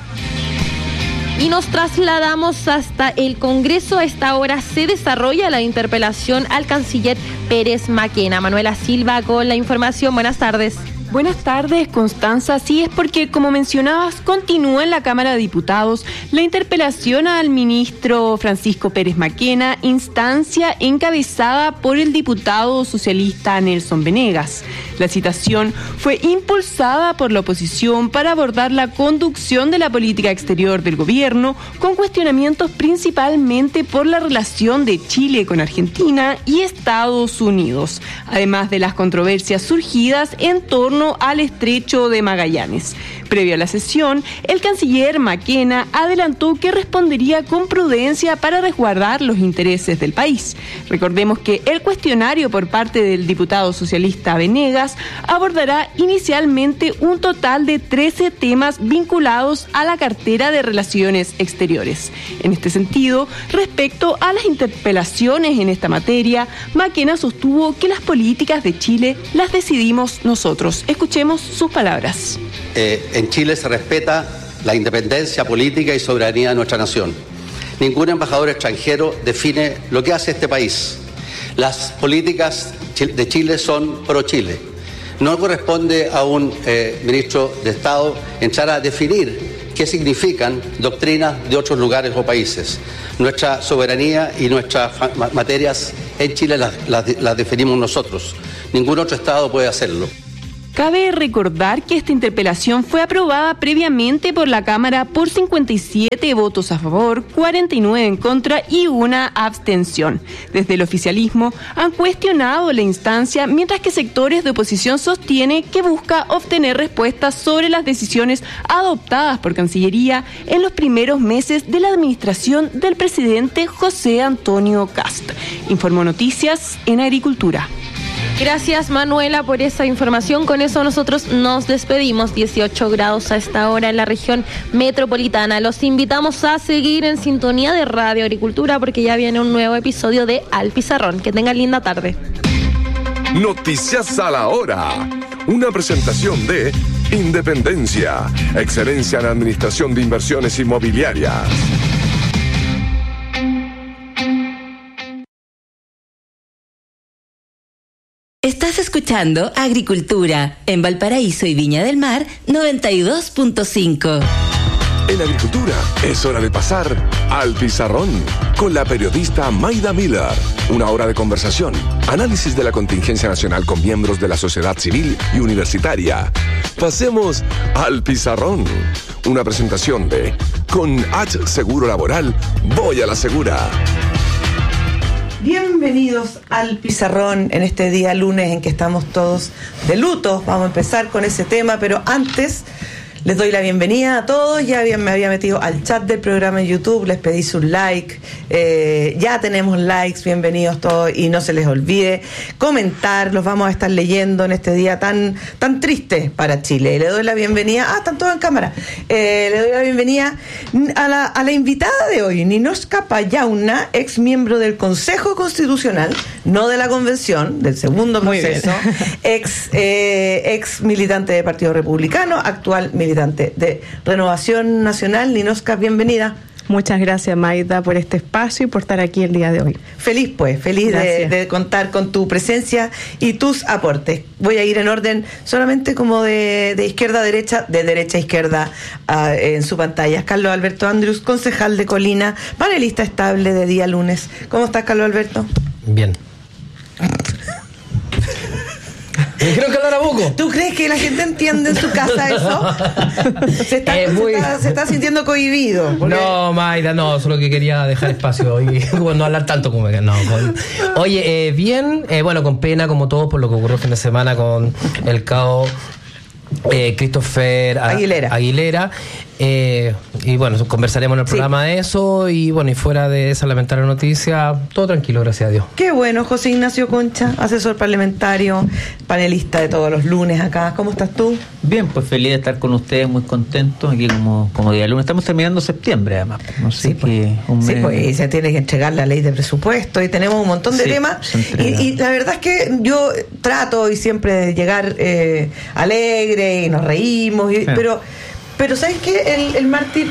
S2: Y nos trasladamos hasta el Congreso. A esta hora se desarrolla la interpelación al canciller Pérez Maquena. Manuela Silva con la información. Buenas tardes.
S14: Buenas tardes, Constanza. Sí, es porque, como mencionabas, continúa en la Cámara de Diputados la interpelación al ministro Francisco Pérez Maquena, instancia encabezada por el diputado socialista Nelson Venegas. La citación fue impulsada por la oposición para abordar la conducción de la política exterior del gobierno, con cuestionamientos principalmente por la relación de Chile con Argentina y Estados Unidos, además de las controversias surgidas en torno al estrecho de Magallanes. Previo a la sesión, el canciller Maquena adelantó que respondería con prudencia para resguardar los intereses del país. Recordemos que el cuestionario por parte del diputado socialista Venegas abordará inicialmente un total de 13 temas vinculados a la cartera de Relaciones Exteriores. En este sentido, respecto a las interpelaciones en esta materia, Maquena sostuvo que las políticas de Chile las decidimos nosotros. Escuchemos sus palabras.
S15: En Chile se respeta la independencia política y soberanía de nuestra nación. Ningún embajador extranjero define lo que hace este país. Las políticas de Chile son pro Chile. No corresponde a un ministro de Estado entrar a definir qué significan doctrinas de otros lugares o países. Nuestra soberanía y nuestras materias en Chile las definimos nosotros. Ningún otro Estado puede hacerlo.
S14: Cabe recordar que esta interpelación fue aprobada previamente por la Cámara por 57 votos a favor, 49 en contra y una abstención. Desde el oficialismo han cuestionado la instancia, mientras que sectores de oposición sostienen que busca obtener respuestas sobre las decisiones adoptadas por Cancillería en los primeros meses de la administración del presidente José Antonio Kast. Informó Noticias en Agricultura.
S2: Gracias, Manuela, por esa información. Con eso nosotros nos despedimos. 18 grados a esta hora en la región metropolitana. Los invitamos a seguir en sintonía de Radio Agricultura porque ya viene un nuevo episodio de Al Pizarrón. Que tengan linda tarde.
S8: Noticias a la hora. Una presentación de Independencia, excelencia en administración de inversiones inmobiliarias.
S6: Estás escuchando Agricultura en Valparaíso y Viña del Mar 92.5.
S8: En Agricultura es hora de pasar al pizarrón con la periodista Mayda Miller. Una hora de conversación, análisis de la contingencia nacional con miembros de la sociedad civil y universitaria. Pasemos al pizarrón. Una presentación de Con H Seguro Laboral, voy a la segura.
S16: Bienvenidos al Pizarrón en este día lunes en que estamos todos de luto. Vamos a empezar con ese tema, pero antes les doy la bienvenida a todos. Ya me había metido al chat del programa en YouTube, les pedí sus likes. Ya tenemos likes, bienvenidos todos y no se les olvide comentar. Los vamos a estar leyendo en este día tan triste para Chile. Le doy la bienvenida. Están todos en cámara. Le doy la bienvenida a la invitada de hoy, Ninoshka Payauna, ex miembro del Consejo Constitucional, no de la Convención, del segundo proceso, ex militante del Partido Republicano, actual militante de Renovación Nacional. Ninoshka, bienvenida.
S17: Muchas gracias, Maida, por este espacio y por estar aquí el día de hoy.
S16: Feliz de contar con tu presencia y tus aportes. Voy a ir en orden solamente como de izquierda a derecha, de derecha a izquierda en su pantalla. Carlos Alberto Andrews, concejal de Colina, panelista estable de día lunes. ¿Cómo estás, Carlos Alberto?
S18: Bien. Me dijeron que hablara poco.
S16: ¿Tú crees que la gente entiende en su casa eso? Se está sintiendo cohibido.
S18: No, Mayda, no, solo que quería dejar espacio y no hablar tanto como no. Oye, bien, bueno, con pena como todos por lo que ocurrió el fin de semana con el CAO Christopher Aguilera. Y bueno, conversaremos en el programa de eso y bueno, y fuera de esa lamentable noticia, todo tranquilo, gracias a Dios.
S16: Qué bueno. José Ignacio Concha, asesor parlamentario, panelista de todos los lunes acá. ¿Cómo estás tú?
S19: Bien, pues feliz de estar con ustedes, muy contento aquí como día lunes. Estamos terminando septiembre además. No sé
S16: pues se tiene que entregar la ley de presupuesto y tenemos un montón de temas y la verdad es que yo trato y siempre de llegar alegre y nos reímos pero ¿sabes qué? El mártir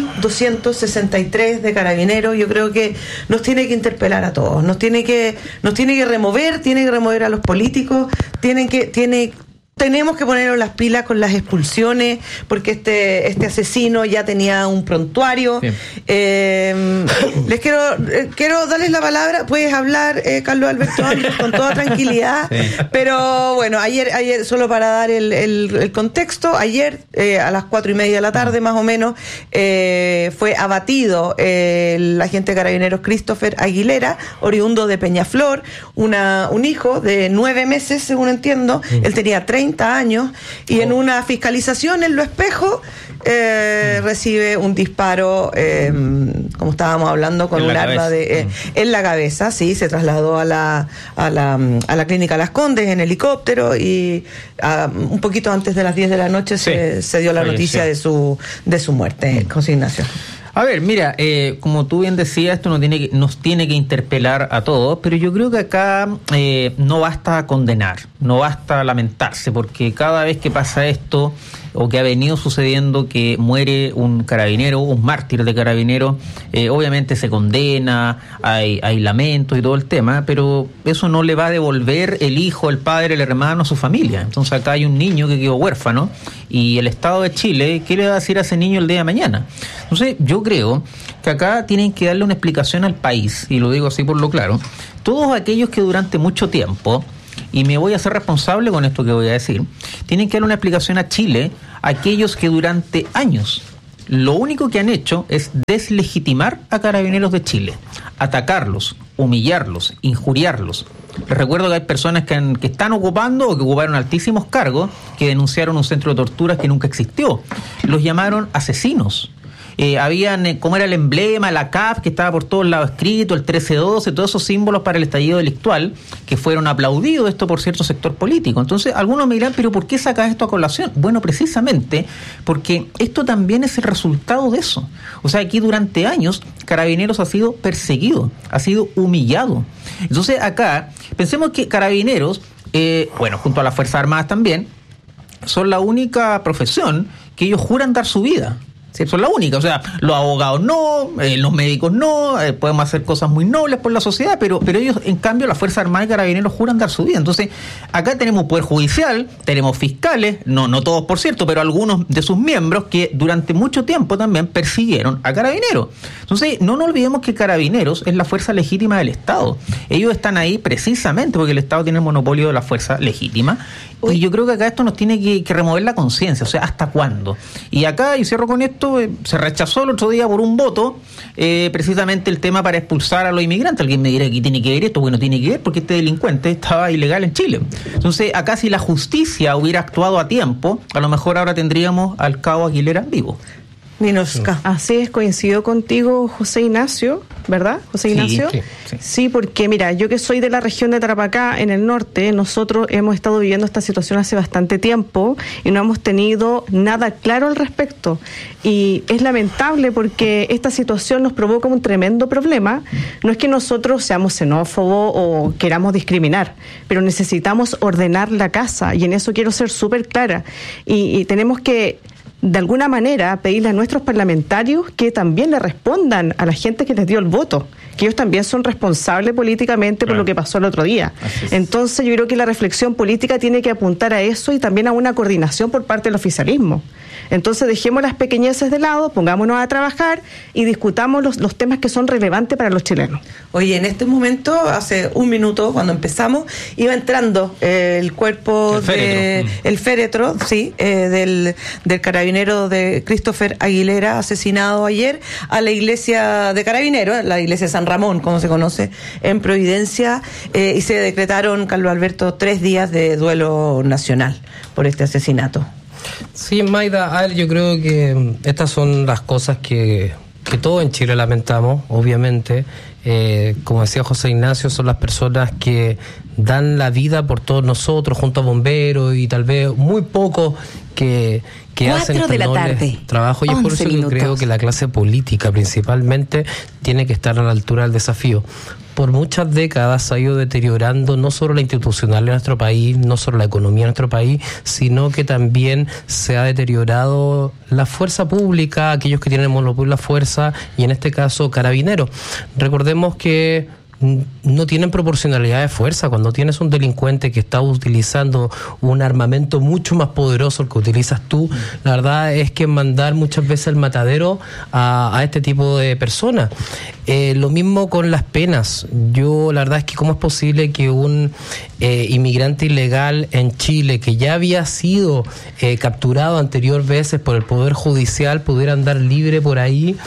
S16: 1263 de Carabineros yo creo que nos tiene que interpelar a todos, nos tiene que remover a los políticos, tenemos que ponernos las pilas con las expulsiones porque este asesino ya tenía un prontuario. Les quiero darles la palabra. Puedes hablar, Carlos Alberto Andrés, con toda tranquilidad. Pero bueno, ayer solo para dar el contexto, ayer a las 4:30 de la tarde más o menos fue abatido el agente de Carabineros Christopher Aguilera, oriundo de Peñaflor, un hijo de 9 meses, según entiendo. Él tenía 30 años y en una fiscalización en Lo Espejo recibe un disparo, como estábamos hablando, con un arma en la cabeza. Sí, se trasladó a la clínica Las Condes en helicóptero y un poquito antes de las 10 de la noche se dio la noticia de su muerte. José Ignacio.
S19: A ver, mira, como tú bien decías, esto nos tiene que interpelar a todos, pero yo creo que acá no basta condenar, no basta lamentarse, porque cada vez que pasa esto, o que ha venido sucediendo, que muere un carabinero, un mártir de carabinero, obviamente se condena, hay lamentos y todo el tema, pero eso no le va a devolver el hijo, el padre, el hermano a su familia. Entonces acá hay un niño que quedó huérfano y el Estado de Chile, ¿qué le va a decir a ese niño el día de mañana? Entonces yo creo que acá tienen que darle una explicación al país, y lo digo así por lo claro, todos aquellos que durante mucho tiempo, y me voy a hacer responsable con esto que voy a decir, tienen que darle una explicación a Chile, aquellos que durante años lo único que han hecho es deslegitimar a Carabineros de Chile, atacarlos, humillarlos, injuriarlos. Les recuerdo que hay personas que están ocupando o que ocuparon altísimos cargos, que denunciaron un centro de torturas que nunca existió. Los llamaron asesinos. Habían, como era el emblema, la CAP, que estaba por todos lados escrito, el 1312, todos esos símbolos para el estallido delictual, que fueron aplaudidos, esto por cierto sector político. Entonces, algunos me dirán, ¿pero por qué sacas esto a colación? Bueno, precisamente porque esto también es el resultado de eso. O sea, aquí durante años, Carabineros ha sido perseguido, ha sido humillado. Entonces, acá, pensemos que Carabineros, junto a las Fuerzas Armadas también, son la única profesión que ellos juran dar su vida. Son la única, o sea, los abogados no, los médicos no, podemos hacer cosas muy nobles por la sociedad, pero ellos, en cambio, la Fuerza Armada y Carabineros juran dar su vida. Entonces, acá tenemos poder judicial, tenemos fiscales, no todos por cierto, pero algunos de sus miembros que durante mucho tiempo también persiguieron a Carabineros. Entonces, no nos olvidemos que Carabineros es la fuerza legítima del Estado. Ellos están ahí precisamente porque el Estado tiene el monopolio de la fuerza legítima. Y yo creo que acá esto nos tiene que remover la conciencia, o sea, ¿hasta cuándo? Y acá, y cierro con esto, se rechazó el otro día por un voto precisamente el tema para expulsar a los inmigrantes. Alguien me dirá que tiene que ver esto, bueno, tiene que ver porque este delincuente estaba ilegal en Chile. Entonces, acá si la justicia hubiera actuado a tiempo, a lo mejor ahora tendríamos al cabo Aguilera vivo.
S16: Ninosca.
S17: Así es, coincido contigo, José Ignacio, ¿verdad? José Ignacio. Sí, porque mira, yo que soy de la región de Tarapacá, en el norte, nosotros hemos estado viviendo esta situación hace bastante tiempo y no hemos tenido nada claro al respecto. Y es lamentable porque esta situación nos provoca un tremendo problema. No es que nosotros seamos xenófobos o queramos discriminar, pero necesitamos ordenar la casa y en eso quiero ser súper clara. Y tenemos que, de alguna manera, pedirle a nuestros parlamentarios que también le respondan a la gente que les dio el voto, que ellos también son responsables políticamente por lo que pasó el otro día. Entonces yo creo que la reflexión política tiene que apuntar a eso y también a una coordinación por parte del oficialismo. Entonces dejemos las pequeñeces de lado, pongámonos a trabajar y discutamos los temas que son relevantes para los chilenos.
S16: Oye, en este momento, hace un minuto, cuando empezamos, iba entrando el cuerpo el féretro, sí, del carabinero de Christopher Aguilera, asesinado ayer, a la iglesia de Carabineros, la iglesia de San Ramón, como se conoce, en Providencia, y se decretaron, Carlos Alberto, 3 días de duelo nacional por este asesinato.
S18: Sí, Maida, yo creo que estas son las cosas que todos en Chile lamentamos, obviamente. Como decía José Ignacio, son las personas que dan la vida por todos nosotros, junto a bomberos y tal vez muy pocos que hacen este noble trabajo. Y es por eso que yo creo que la clase política principalmente tiene que estar a la altura del desafío. Por muchas décadas se ha ido deteriorando no solo la institucionalidad de nuestro país, no solo la economía de nuestro país, sino que también se ha deteriorado la fuerza pública, aquellos que tienen el monopolio de la fuerza, y en este caso Carabineros. Recordemos que no tienen proporcionalidad de fuerza. Cuando tienes un delincuente que está utilizando un armamento mucho más poderoso el que utilizas tú, la verdad es que mandar muchas veces el matadero a este tipo de personas. Lo mismo con las penas. Yo, la verdad es que cómo es posible que un inmigrante ilegal en Chile, que ya había sido capturado anterior veces por el Poder Judicial, pudiera andar libre por ahí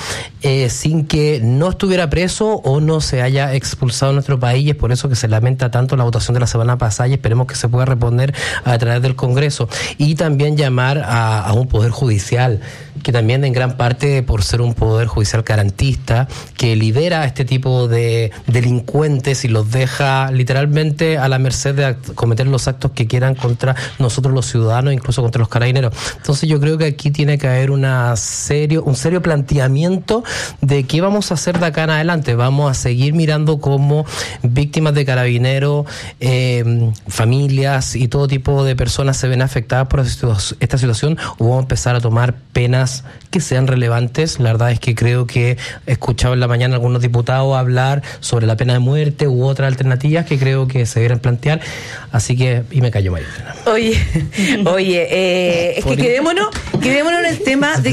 S18: sin que no estuviera preso o no se haya expulsado de nuestro país. Y es por eso que se lamenta tanto la votación de la semana pasada y esperemos que se pueda reponer a través del Congreso. Y también llamar a un Poder Judicial que también en gran parte por ser un Poder Judicial garantista, que libera a este tipo de delincuentes y los deja literalmente a la merced merced de cometer los actos que quieran contra nosotros los ciudadanos, incluso contra los carabineros. Entonces yo creo que aquí tiene que haber un serio planteamiento de qué vamos a hacer de acá en adelante. Vamos a seguir mirando cómo víctimas de carabineros, familias y todo tipo de personas se ven afectadas por esta situación, o vamos a empezar a tomar penas que sean relevantes. La verdad es que creo que he escuchado en la mañana algunos diputados hablar sobre la pena de muerte u otras alternativas que creo que se deben plantear, así que, y me callo, María.
S16: Oye, es que quedémonos en el tema de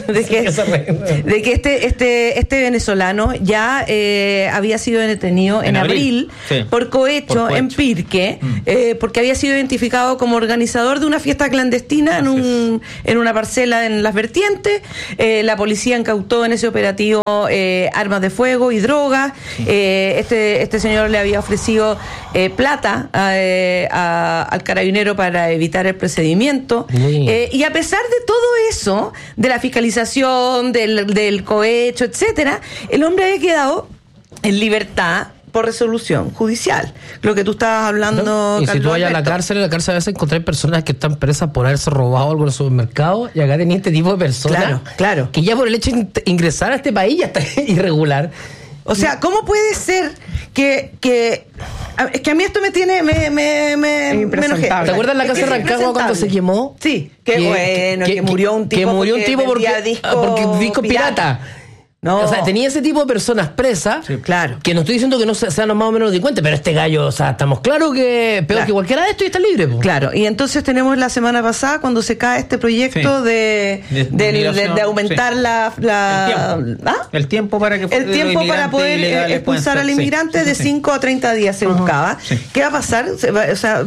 S16: que este venezolano ya había sido detenido en abril sí, por cohecho en Pirque, porque había sido identificado como organizador de una fiesta clandestina en una parcela en Las Vertientes. La policía incautó en ese operativo armas de fuego y drogas. Este señor le había ofrecido plata al carabinero para evitar el procedimiento. Y a pesar de todo eso, de la fiscalización, del cohecho, etcétera, el hombre había quedado en libertad por resolución judicial. Lo que tú estabas hablando,
S18: y si tú vayas a la cárcel, en la cárcel a veces encontrar personas que están presas por haberse robado algo en el supermercado, y acá tenía este tipo de personas
S16: claro,
S18: que ya por el hecho de ingresar a este país ya está irregular.
S16: O sea, ¿cómo puede ser que es que a mí esto me enojé?
S18: ¿Te acuerdas la casa de Rancagua cuando se quemó?
S16: Sí, que murió un tipo
S18: porque disco pirata. No. O sea, tenía ese tipo de personas presas.
S16: Sí, claro.
S18: Que no estoy diciendo que no sean los más o menos delincuentes, pero este gallo, o sea, estamos claros que peor que cualquiera de estos y está libre. Po.
S16: Claro, y entonces tenemos la semana pasada cuando se cae este proyecto de aumentar
S19: el tiempo para que
S16: para poder expulsar al inmigrante de 5 a 30 días se buscaba. Sí. ¿Qué va a pasar? O sea,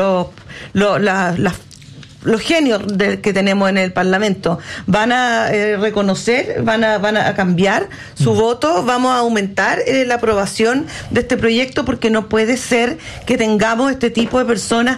S16: los genios que tenemos en el Parlamento van a reconocer, van a cambiar su voto, vamos a aumentar la aprobación de este proyecto, porque no puede ser que tengamos este tipo de personas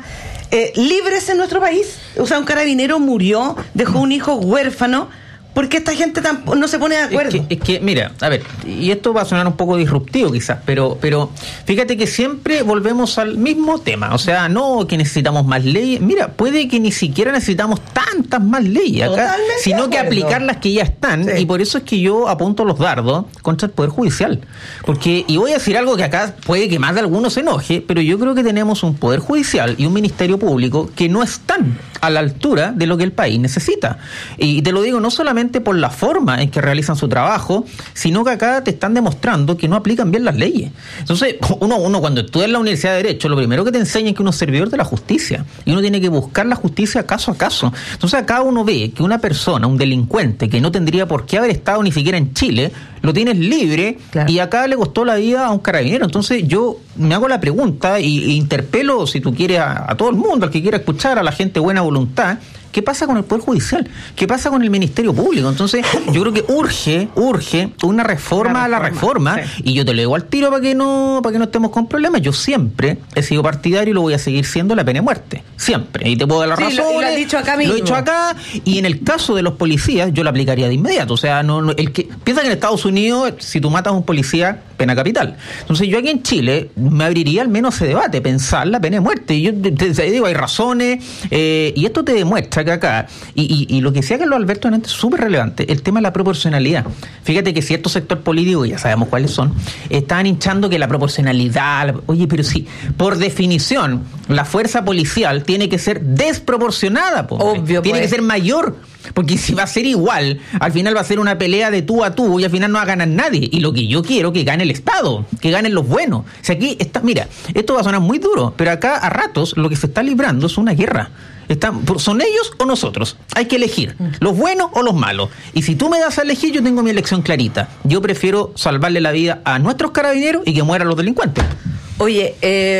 S16: libres en nuestro país. O sea, un carabinero murió, dejó un hijo huérfano, porque esta gente no se pone de acuerdo.
S19: Es que, mira, a ver, y esto va a sonar un poco disruptivo quizás, pero fíjate que siempre volvemos al mismo tema. O sea, no que necesitamos más leyes. Mira, puede que ni siquiera necesitamos tantas más leyes acá, sino que aplicar las que ya están. Sí. Y por eso es que yo apunto los dardos contra el Poder Judicial. Porque, y voy a decir algo que acá puede que más de algunos se enoje, pero yo creo que tenemos un Poder Judicial y un Ministerio Público que no están a la altura de lo que el país necesita. Y te lo digo no solamente por la forma en que realizan su trabajo, sino que acá te están demostrando que no aplican bien las leyes. Entonces, uno cuando estudia en la Universidad de Derecho, lo primero que te enseña es que uno es servidor de la justicia, y uno tiene que buscar la justicia caso a caso. Entonces acá uno ve que una persona, un delincuente que no tendría por qué haber estado ni siquiera en Chile, lo tienes libre, claro, y acá le costó la vida a un carabinero. Entonces yo me hago la pregunta e interpelo, si tú quieres, a todo el mundo, al que quiera escuchar, a la gente de buena voluntad. ¿Qué pasa con el Poder Judicial? ¿Qué pasa con el Ministerio Público? Entonces, yo creo que urge una reforma a la reforma, sí, y yo te lo digo al tiro para que no estemos con problemas. Yo siempre he sido partidario y lo voy a seguir siendo la pena de muerte. Siempre. Y te puedo dar la razón.
S16: Lo has dicho acá mismo.
S19: Lo he dicho acá, y en el caso de los policías, yo lo aplicaría de inmediato. O sea, el que piensa que en Estados Unidos, si tú matas a un policía, pena capital. Entonces, yo aquí en Chile me abriría al menos ese debate, pensar la pena de muerte. Y yo te digo, hay razones, y esto te demuestra que acá, y lo que decía Carlos Alberto antes es súper relevante, el tema de la proporcionalidad. Fíjate que cierto sector político, ya sabemos cuáles son, estaban hinchando que la proporcionalidad, oye, pero sí, por definición, la fuerza policial tiene que ser desproporcionada, obvio, tiene que ser mayor. Porque si va a ser igual, al final va a ser una pelea de tú a tú y al final no va a ganar nadie. Y lo que yo quiero, que gane el Estado, que ganen los buenos. O sea, aquí está, mira, esto va a sonar muy duro, pero acá a ratos lo que se está librando es una guerra. ¿Son ellos o nosotros? Hay que elegir, los buenos o los malos. Y si tú me das a elegir, yo tengo mi elección clarita. Yo prefiero salvarle la vida a nuestros carabineros y que mueran los delincuentes.
S16: Oye,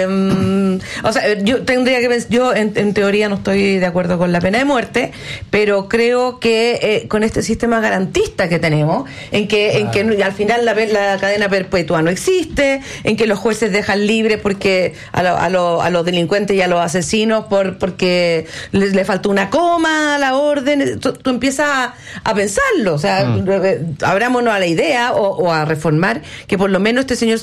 S16: o sea, yo tendría que pensar, yo en teoría no estoy de acuerdo con la pena de muerte, pero creo que con este sistema garantista que tenemos, en que al final la cadena perpetua no existe, en que los jueces dejan libres porque a los delincuentes y a los asesinos porque le faltó una coma a la orden, tú empiezas a pensarlo, o sea, abrámonos a la idea o a reformar que por lo menos este señor se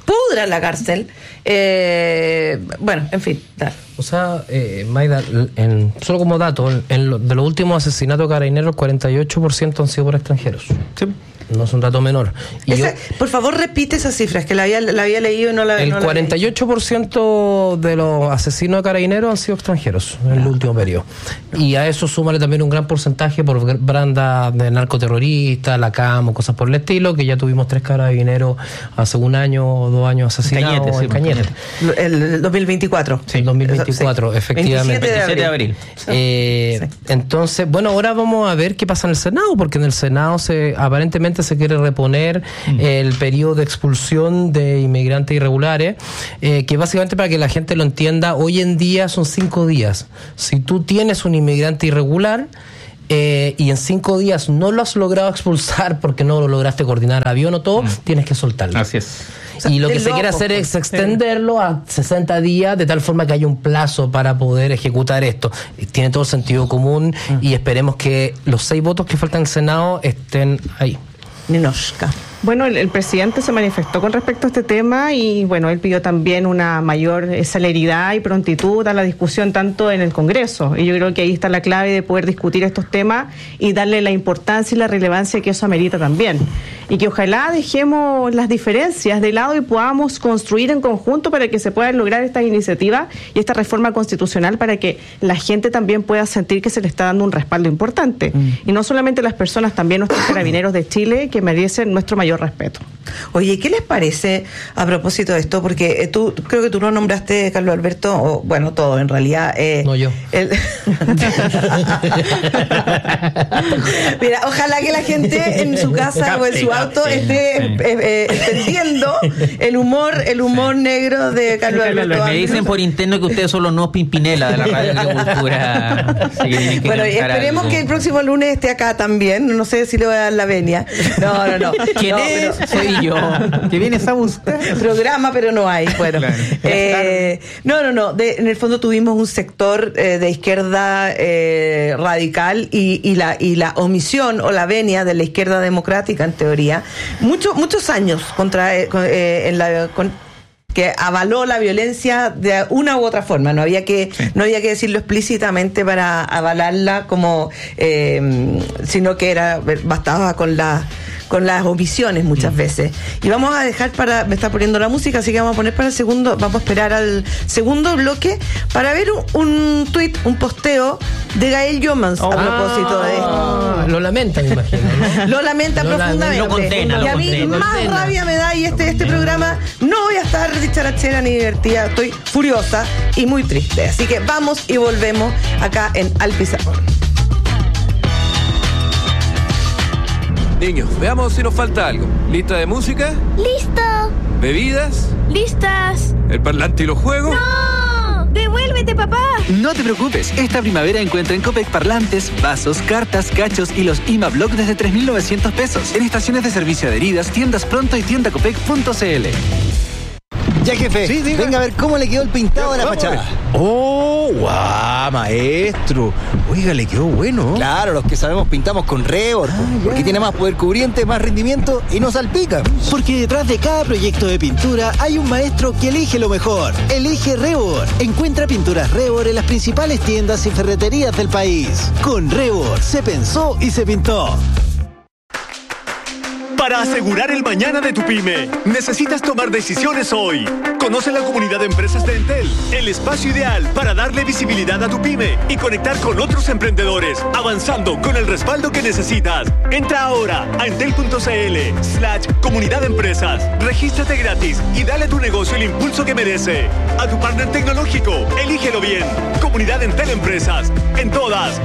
S16: pudra en la cárcel. Bueno, en fin, dale.
S18: O sea, Maida, solo como dato, de los últimos asesinatos carabineros, el 48% han sido por extranjeros. Sí. No es un dato menor.
S16: Por favor, repite esas cifras, que la había leído y no la...
S18: El 48% de los asesinos de carabineros han sido extranjeros en el último periodo. Y a eso súmale también un gran porcentaje por bandas de narcoterroristas, la CAM o cosas por el estilo, que ya tuvimos 3 carabineros hace 1 año o 2 años asesinados en Cañete.
S16: El 2024.
S18: Sí, el 2024, sí. Efectivamente.
S19: 27 de abril.
S18: Entonces, bueno, ahora vamos a ver qué pasa en el Senado, porque en el Senado aparentemente se quiere reponer el periodo de expulsión de inmigrantes irregulares, que básicamente, para que la gente lo entienda, hoy en día son 5 días. Si tú tienes un inmigrante irregular y en 5 días no lo has logrado expulsar porque no lo lograste coordinar avión o todo, tienes que soltarlo.
S19: Así es.
S18: Y lo que se quiere hacer es extenderlo a 60 días, de tal forma que haya un plazo para poder ejecutar esto. Tiene todo el sentido común y esperemos que los 6 votos que faltan en el Senado estén ahí.
S16: Ninoshka.
S17: Bueno, el presidente se manifestó con respecto a este tema y, bueno, él pidió también una mayor celeridad y prontitud a la discusión tanto en el Congreso. Y yo creo que ahí está la clave de poder discutir estos temas y darle la importancia y la relevancia que eso amerita también. Y que ojalá dejemos las diferencias de lado y podamos construir en conjunto para que se puedan lograr estas iniciativas y esta reforma constitucional, para que la gente también pueda sentir que se le está dando un respaldo importante. Y no solamente las personas, también nuestros carabineros de Chile, que merecen nuestro mayor respeto.
S16: Oye, ¿qué les parece a propósito de esto? Porque creo que tú lo nombraste, Carlos Alberto, o bueno, todo en realidad.
S18: No yo.
S16: Mira, ojalá que la gente en su casa o en su auto esté entendiendo el humor negro de Carlos Alberto.
S19: Me dicen por interno que ustedes son los nuevos Pimpinela de la Radio Agricultura.
S16: Bueno, esperemos que el próximo lunes esté acá también. No sé si le voy a dar la venia. No.
S19: ¿Quién es? Soy yo. ¿Qué vienes a buscar?
S16: Programa, pero no hay. Bueno, claro. No. En el fondo tuvimos un sector de izquierda radical y la omisión o la venia de la izquierda democrática, en teoría, muchos años que avaló la violencia de una u otra forma. No había que decirlo explícitamente para avalarla, sino que bastaba con las omisiones muchas veces. Y vamos a dejar me está poniendo la música, así que vamos a esperar al segundo bloque para ver un tuit, un posteo de Gael Jomans a propósito de esto.
S18: Lo lamenta, me imagino, ¿no?
S16: Lo lamenta profundamente.
S19: Lo condena,
S16: y a mí más rabia me da, y este programa no voy a estar dicharachera ni divertida, estoy furiosa y muy triste. Así que vamos y volvemos acá en Al Pizarrón.
S20: Niños, veamos si nos falta algo. ¿Lista de música?
S21: ¡Listo!
S20: ¿Bebidas?
S21: ¡Listas!
S20: ¿El parlante y los juegos?
S21: ¡No! ¡Devuélvete, papá!
S22: No te preocupes, esta primavera encuentra en Copec parlantes, vasos, cartas, cachos y los IMA-Block desde 3.900 pesos. En estaciones de servicio adheridas, tiendas Pronto y tiendacopec.cl.
S23: Ya, jefe, sí, venga a ver cómo le quedó el pintado de la fachada.
S24: ¡Oh, guau, maestro! Oiga, le quedó bueno.
S23: Claro, los que sabemos pintamos con Rebord, porque tiene más poder cubriente, más rendimiento y no salpica. Porque detrás de cada proyecto de pintura hay un maestro que elige lo mejor. Elige Rebord. Encuentra pinturas Rebord en las principales tiendas y ferreterías del país. Con Rebord se pensó y se pintó.
S25: Para asegurar el mañana de tu pyme, necesitas tomar decisiones hoy. Conoce la comunidad de empresas de Entel, el espacio ideal para darle visibilidad a tu pyme y conectar con otros emprendedores, avanzando con el respaldo que necesitas. Entra ahora a entel.cl/comunidad de empresas. Regístrate gratis y dale a tu negocio el impulso que merece. A tu partner tecnológico, elígelo bien. Comunidad Entel Empresas. En todas.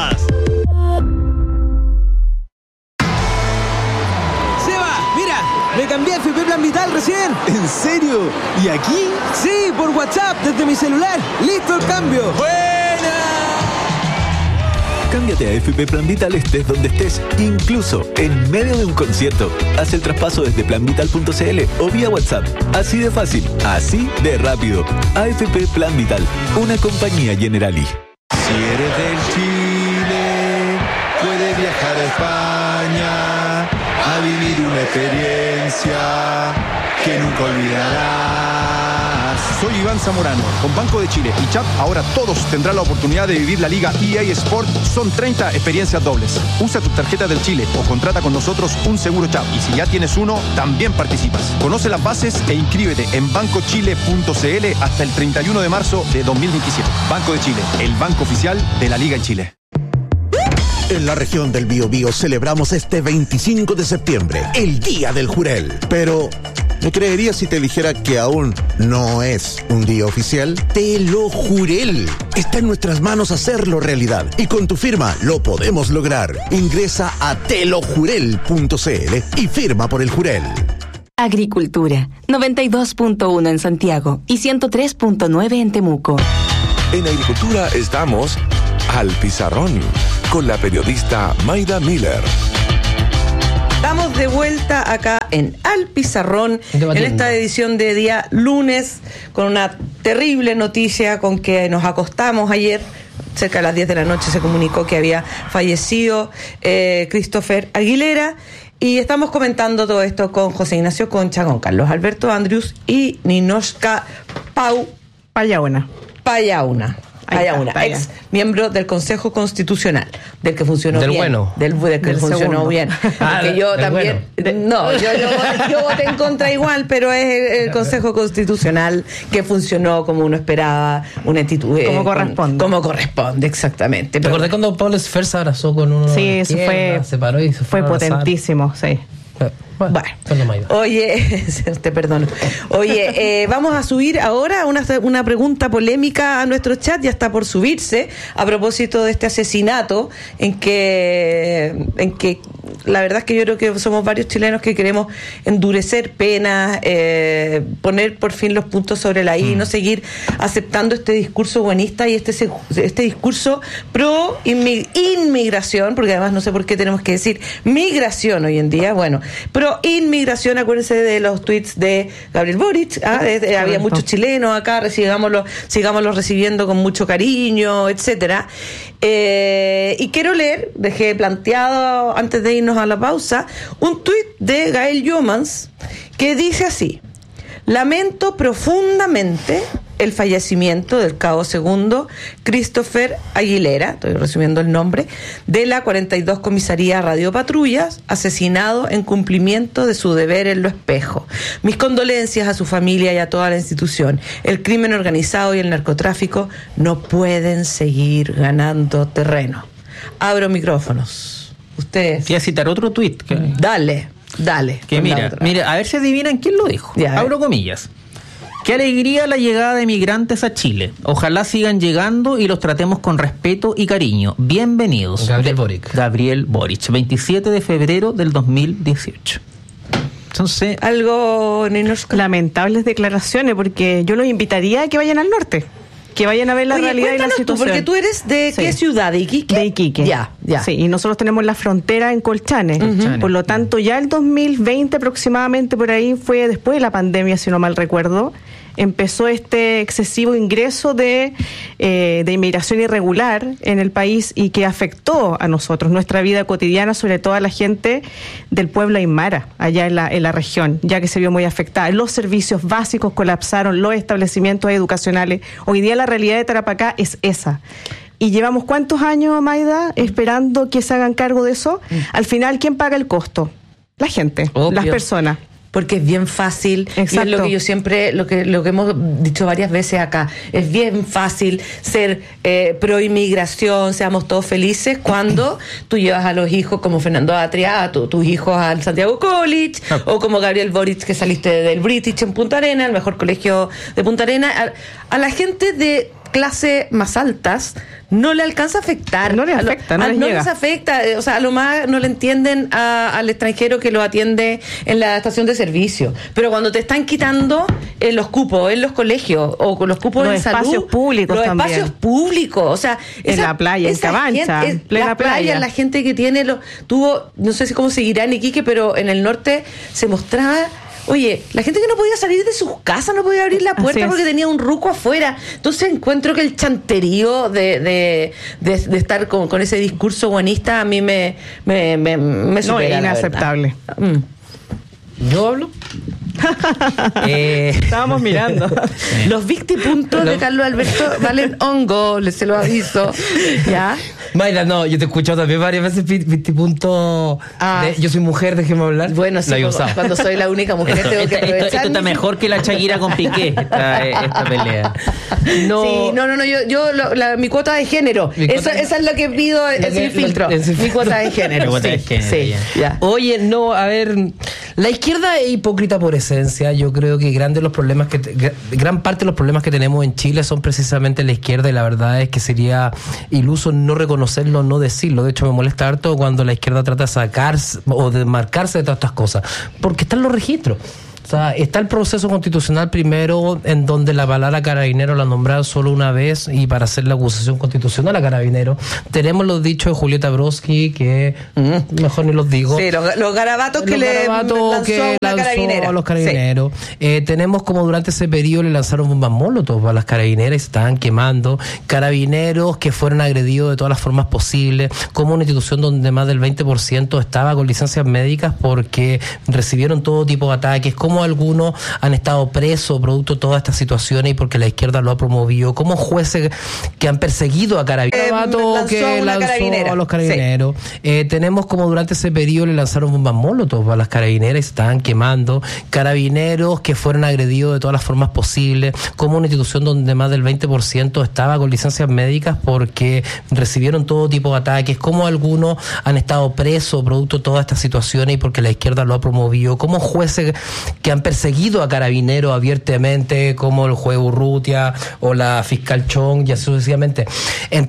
S23: Me cambié a FP Plan Vital recién. ¿En serio? ¿Y aquí? Sí, por WhatsApp, desde mi celular. ¡Listo el cambio! ¡Buena!
S9: Cámbiate a FP Plan Vital estés donde estés, incluso en medio de un concierto. Haz el traspaso desde planvital.cl o vía WhatsApp. Así de fácil, así de rápido. AFP Plan Vital, una compañía Generali.
S26: Si eres del Chile, puedes viajar a España a vivir una experiencia que nunca olvidarás.
S1: Soy Iván Zamorano. Con Banco de Chile y CHAP, ahora todos tendrán la oportunidad de vivir la Liga EA Sport. Son 30 experiencias dobles. Usa tu tarjeta del Chile o contrata con nosotros un seguro CHAP. Y si ya tienes uno, también participas. Conoce las bases e inscríbete en bancochile.cl hasta el 31 de marzo de 2027. Banco de Chile, el banco oficial de la Liga en Chile.
S9: En la región del Biobío celebramos este 25 de septiembre, el Día del Jurel. Pero, ¿me creerías si te dijera que aún no es un día oficial? Te lo juré. Está en nuestras manos hacerlo realidad. Y con tu firma lo podemos lograr. Ingresa a telojurel.cl y firma por el Jurel.
S6: Agricultura, 92.1 en Santiago y 103.9 en Temuco.
S8: En Agricultura estamos al pizarrón con la periodista Mayda Miller.
S16: Estamos de vuelta acá en Al Pizarrón, en esta edición de día lunes, con una terrible noticia con que nos acostamos ayer. Cerca de las 10 de la noche se comunicó que había fallecido Christopher Aguilera. Y estamos comentando todo esto con José Ignacio Concha, con Carlos Alberto Andrius y Ninochka Payauna, ex miembro del Consejo Constitucional, del que funcionó
S18: del
S16: bien.
S18: Bueno.
S16: Del que funcionó
S18: segundo.
S16: bien. Porque yo también.
S18: Bueno.
S16: No, yo voté en contra igual, pero es el Consejo Constitucional que funcionó como uno esperaba, una actitud.
S17: Como corresponde.
S16: Como corresponde, exactamente.
S18: ¿Te acordás cuando Pablo Esfer se abrazó con uno?
S17: Sí, eso
S18: se paró y se
S17: fue potentísimo, sí.
S16: Bueno, oye, te perdono. Oye, vamos a subir ahora una pregunta polémica a nuestro chat, ya está por subirse, a propósito de este asesinato, en que la verdad es que yo creo que somos varios chilenos que queremos endurecer penas, poner por fin los puntos sobre la I, no seguir aceptando este discurso buenista y este discurso pro inmigración, porque además no sé por qué tenemos que decir migración hoy en día, bueno, pro inmigración. Acuérdense de los tweets de Gabriel Boric, había muchos chilenos acá, sigámoslos recibiendo con mucho cariño, etcétera. Y quiero leer, dejé planteado antes de irnos a la pausa, un tuit de Gael Jomans que dice así: lamento profundamente el fallecimiento del cabo segundo Christopher Aguilera, estoy resumiendo el nombre, de la 42 Comisaría Radio Patrullas, asesinado en cumplimiento de su deber en Lo Espejo. Mis condolencias a su familia y a toda la institución. El crimen organizado y el narcotráfico no pueden seguir ganando terreno. Abro micrófonos. Ustedes.
S19: Voy a citar otro tuit.
S16: Dale.
S19: Que mira, a ver si adivinan quién lo dijo. Abro comillas. Qué alegría la llegada de migrantes a Chile. Ojalá sigan llegando y los tratemos con respeto y cariño. Bienvenidos. Gabriel Boric, 27 de febrero del 2018. Entonces,
S17: algo lamentables declaraciones, porque yo los invitaría a que vayan al norte, que vayan a ver la realidad y la situación.
S16: Porque tú eres de qué ciudad, de Iquique.
S17: De Iquique.
S16: Ya.
S17: Sí, y nosotros tenemos la frontera en Colchane. Por lo tanto, ya el 2020 aproximadamente, por ahí fue después de la pandemia, si no mal recuerdo, empezó este excesivo ingreso de inmigración irregular en el país y que afectó a nosotros, nuestra vida cotidiana, sobre todo a la gente del pueblo aymara, allá en la región, ya que se vio muy afectada. Los servicios básicos colapsaron, los establecimientos educacionales. Hoy día la realidad de Tarapacá es esa. Y llevamos ¿cuántos años, Mayda, esperando que se hagan cargo de eso? Al final, ¿quién paga el costo? La gente, las personas.
S16: Porque es bien fácil. Exacto. Y es lo que yo siempre, lo que hemos dicho varias veces acá, es bien fácil ser pro inmigración, seamos todos felices, cuando tú llevas a los hijos como Fernando Atria, a tus hijos al Santiago College, o como Gabriel Boric, que saliste del British en Punta Arenas, el mejor colegio de Punta Arenas. A la gente de clase más altas no le alcanza a afectar.
S17: No les afecta, no
S16: les afecta. O sea, a lo más no le entienden al extranjero que lo atiende en la estación de servicio. Pero cuando te están quitando los cupos en los colegios o con los cupos en salud,
S17: espacios públicos
S16: los
S17: también.
S16: Espacios públicos, o sea,
S17: en la playa, en Cabancha,
S16: la playa, la gente que tiene tuvo, no sé si cómo seguirá en Iquique, pero en el norte se mostraba. Oye, la gente que no podía salir de sus casas, no podía abrir la puerta porque tenía un ruco afuera. Entonces encuentro que el chanterío de estar con ese discurso buenista a mí me supera.
S17: No, es inaceptable.
S18: ¿Yo hablo?
S17: Estábamos mirando.
S16: Los victipuntos de Carlos Alberto valen hongo, se lo aviso. ¿Ya?
S18: Mayra, no, yo te he escuchado también varias veces victipunto. Yo soy mujer, déjeme hablar.
S16: Bueno, sí, cuando soy la única mujer tengo que aprovechar.
S19: Esto está mejor que la Shakira con Piqué, esta pelea.
S16: No. Sí, no, mi cuota de género. Esa es lo que pido sin filtro. Mi cuota de género.
S18: Sí, ya. Oye, no, a ver, la izquierda es hipócrita por esencia. Yo creo que gran parte de los problemas que tenemos en Chile son precisamente la izquierda, y la verdad es que sería iluso no reconocerlo, no decirlo. De hecho, me molesta harto cuando la izquierda trata de sacarse o de marcarse de todas estas cosas, porque están los registros. O sea, está el proceso constitucional primero, en donde la palabra carabinero la nombraron solo una vez y para hacer la acusación constitucional a carabinero. Tenemos los dichos de Julieta Brodsky, que mejor ni los digo.
S16: Sí, los garabatos que le lanzó a
S18: los carabineros. Sí. Tenemos como durante ese periodo le lanzaron bombas molotov a las carabineras y se estaban quemando. Carabineros que fueron agredidos de todas las formas posibles, como una institución donde más del 20% estaba con licencias médicas porque recibieron todo tipo de ataques, como algunos han estado presos producto de todas estas situaciones y porque la izquierda lo ha promovido, como jueces que han perseguido a carabineros, que lanzó a los carabineros. Sí. Tenemos como durante ese periodo le lanzaron bombas molotov a las carabineras y se estaban quemando. Carabineros que fueron agredidos de todas las formas posibles, como una institución donde más del 20% estaba con licencias médicas porque recibieron todo tipo de ataques, como algunos han estado presos producto de todas estas situaciones y porque la izquierda lo ha promovido, como jueces que han perseguido a carabineros abiertamente, como el juez Urrutia o la fiscal Chong, y así sucesivamente.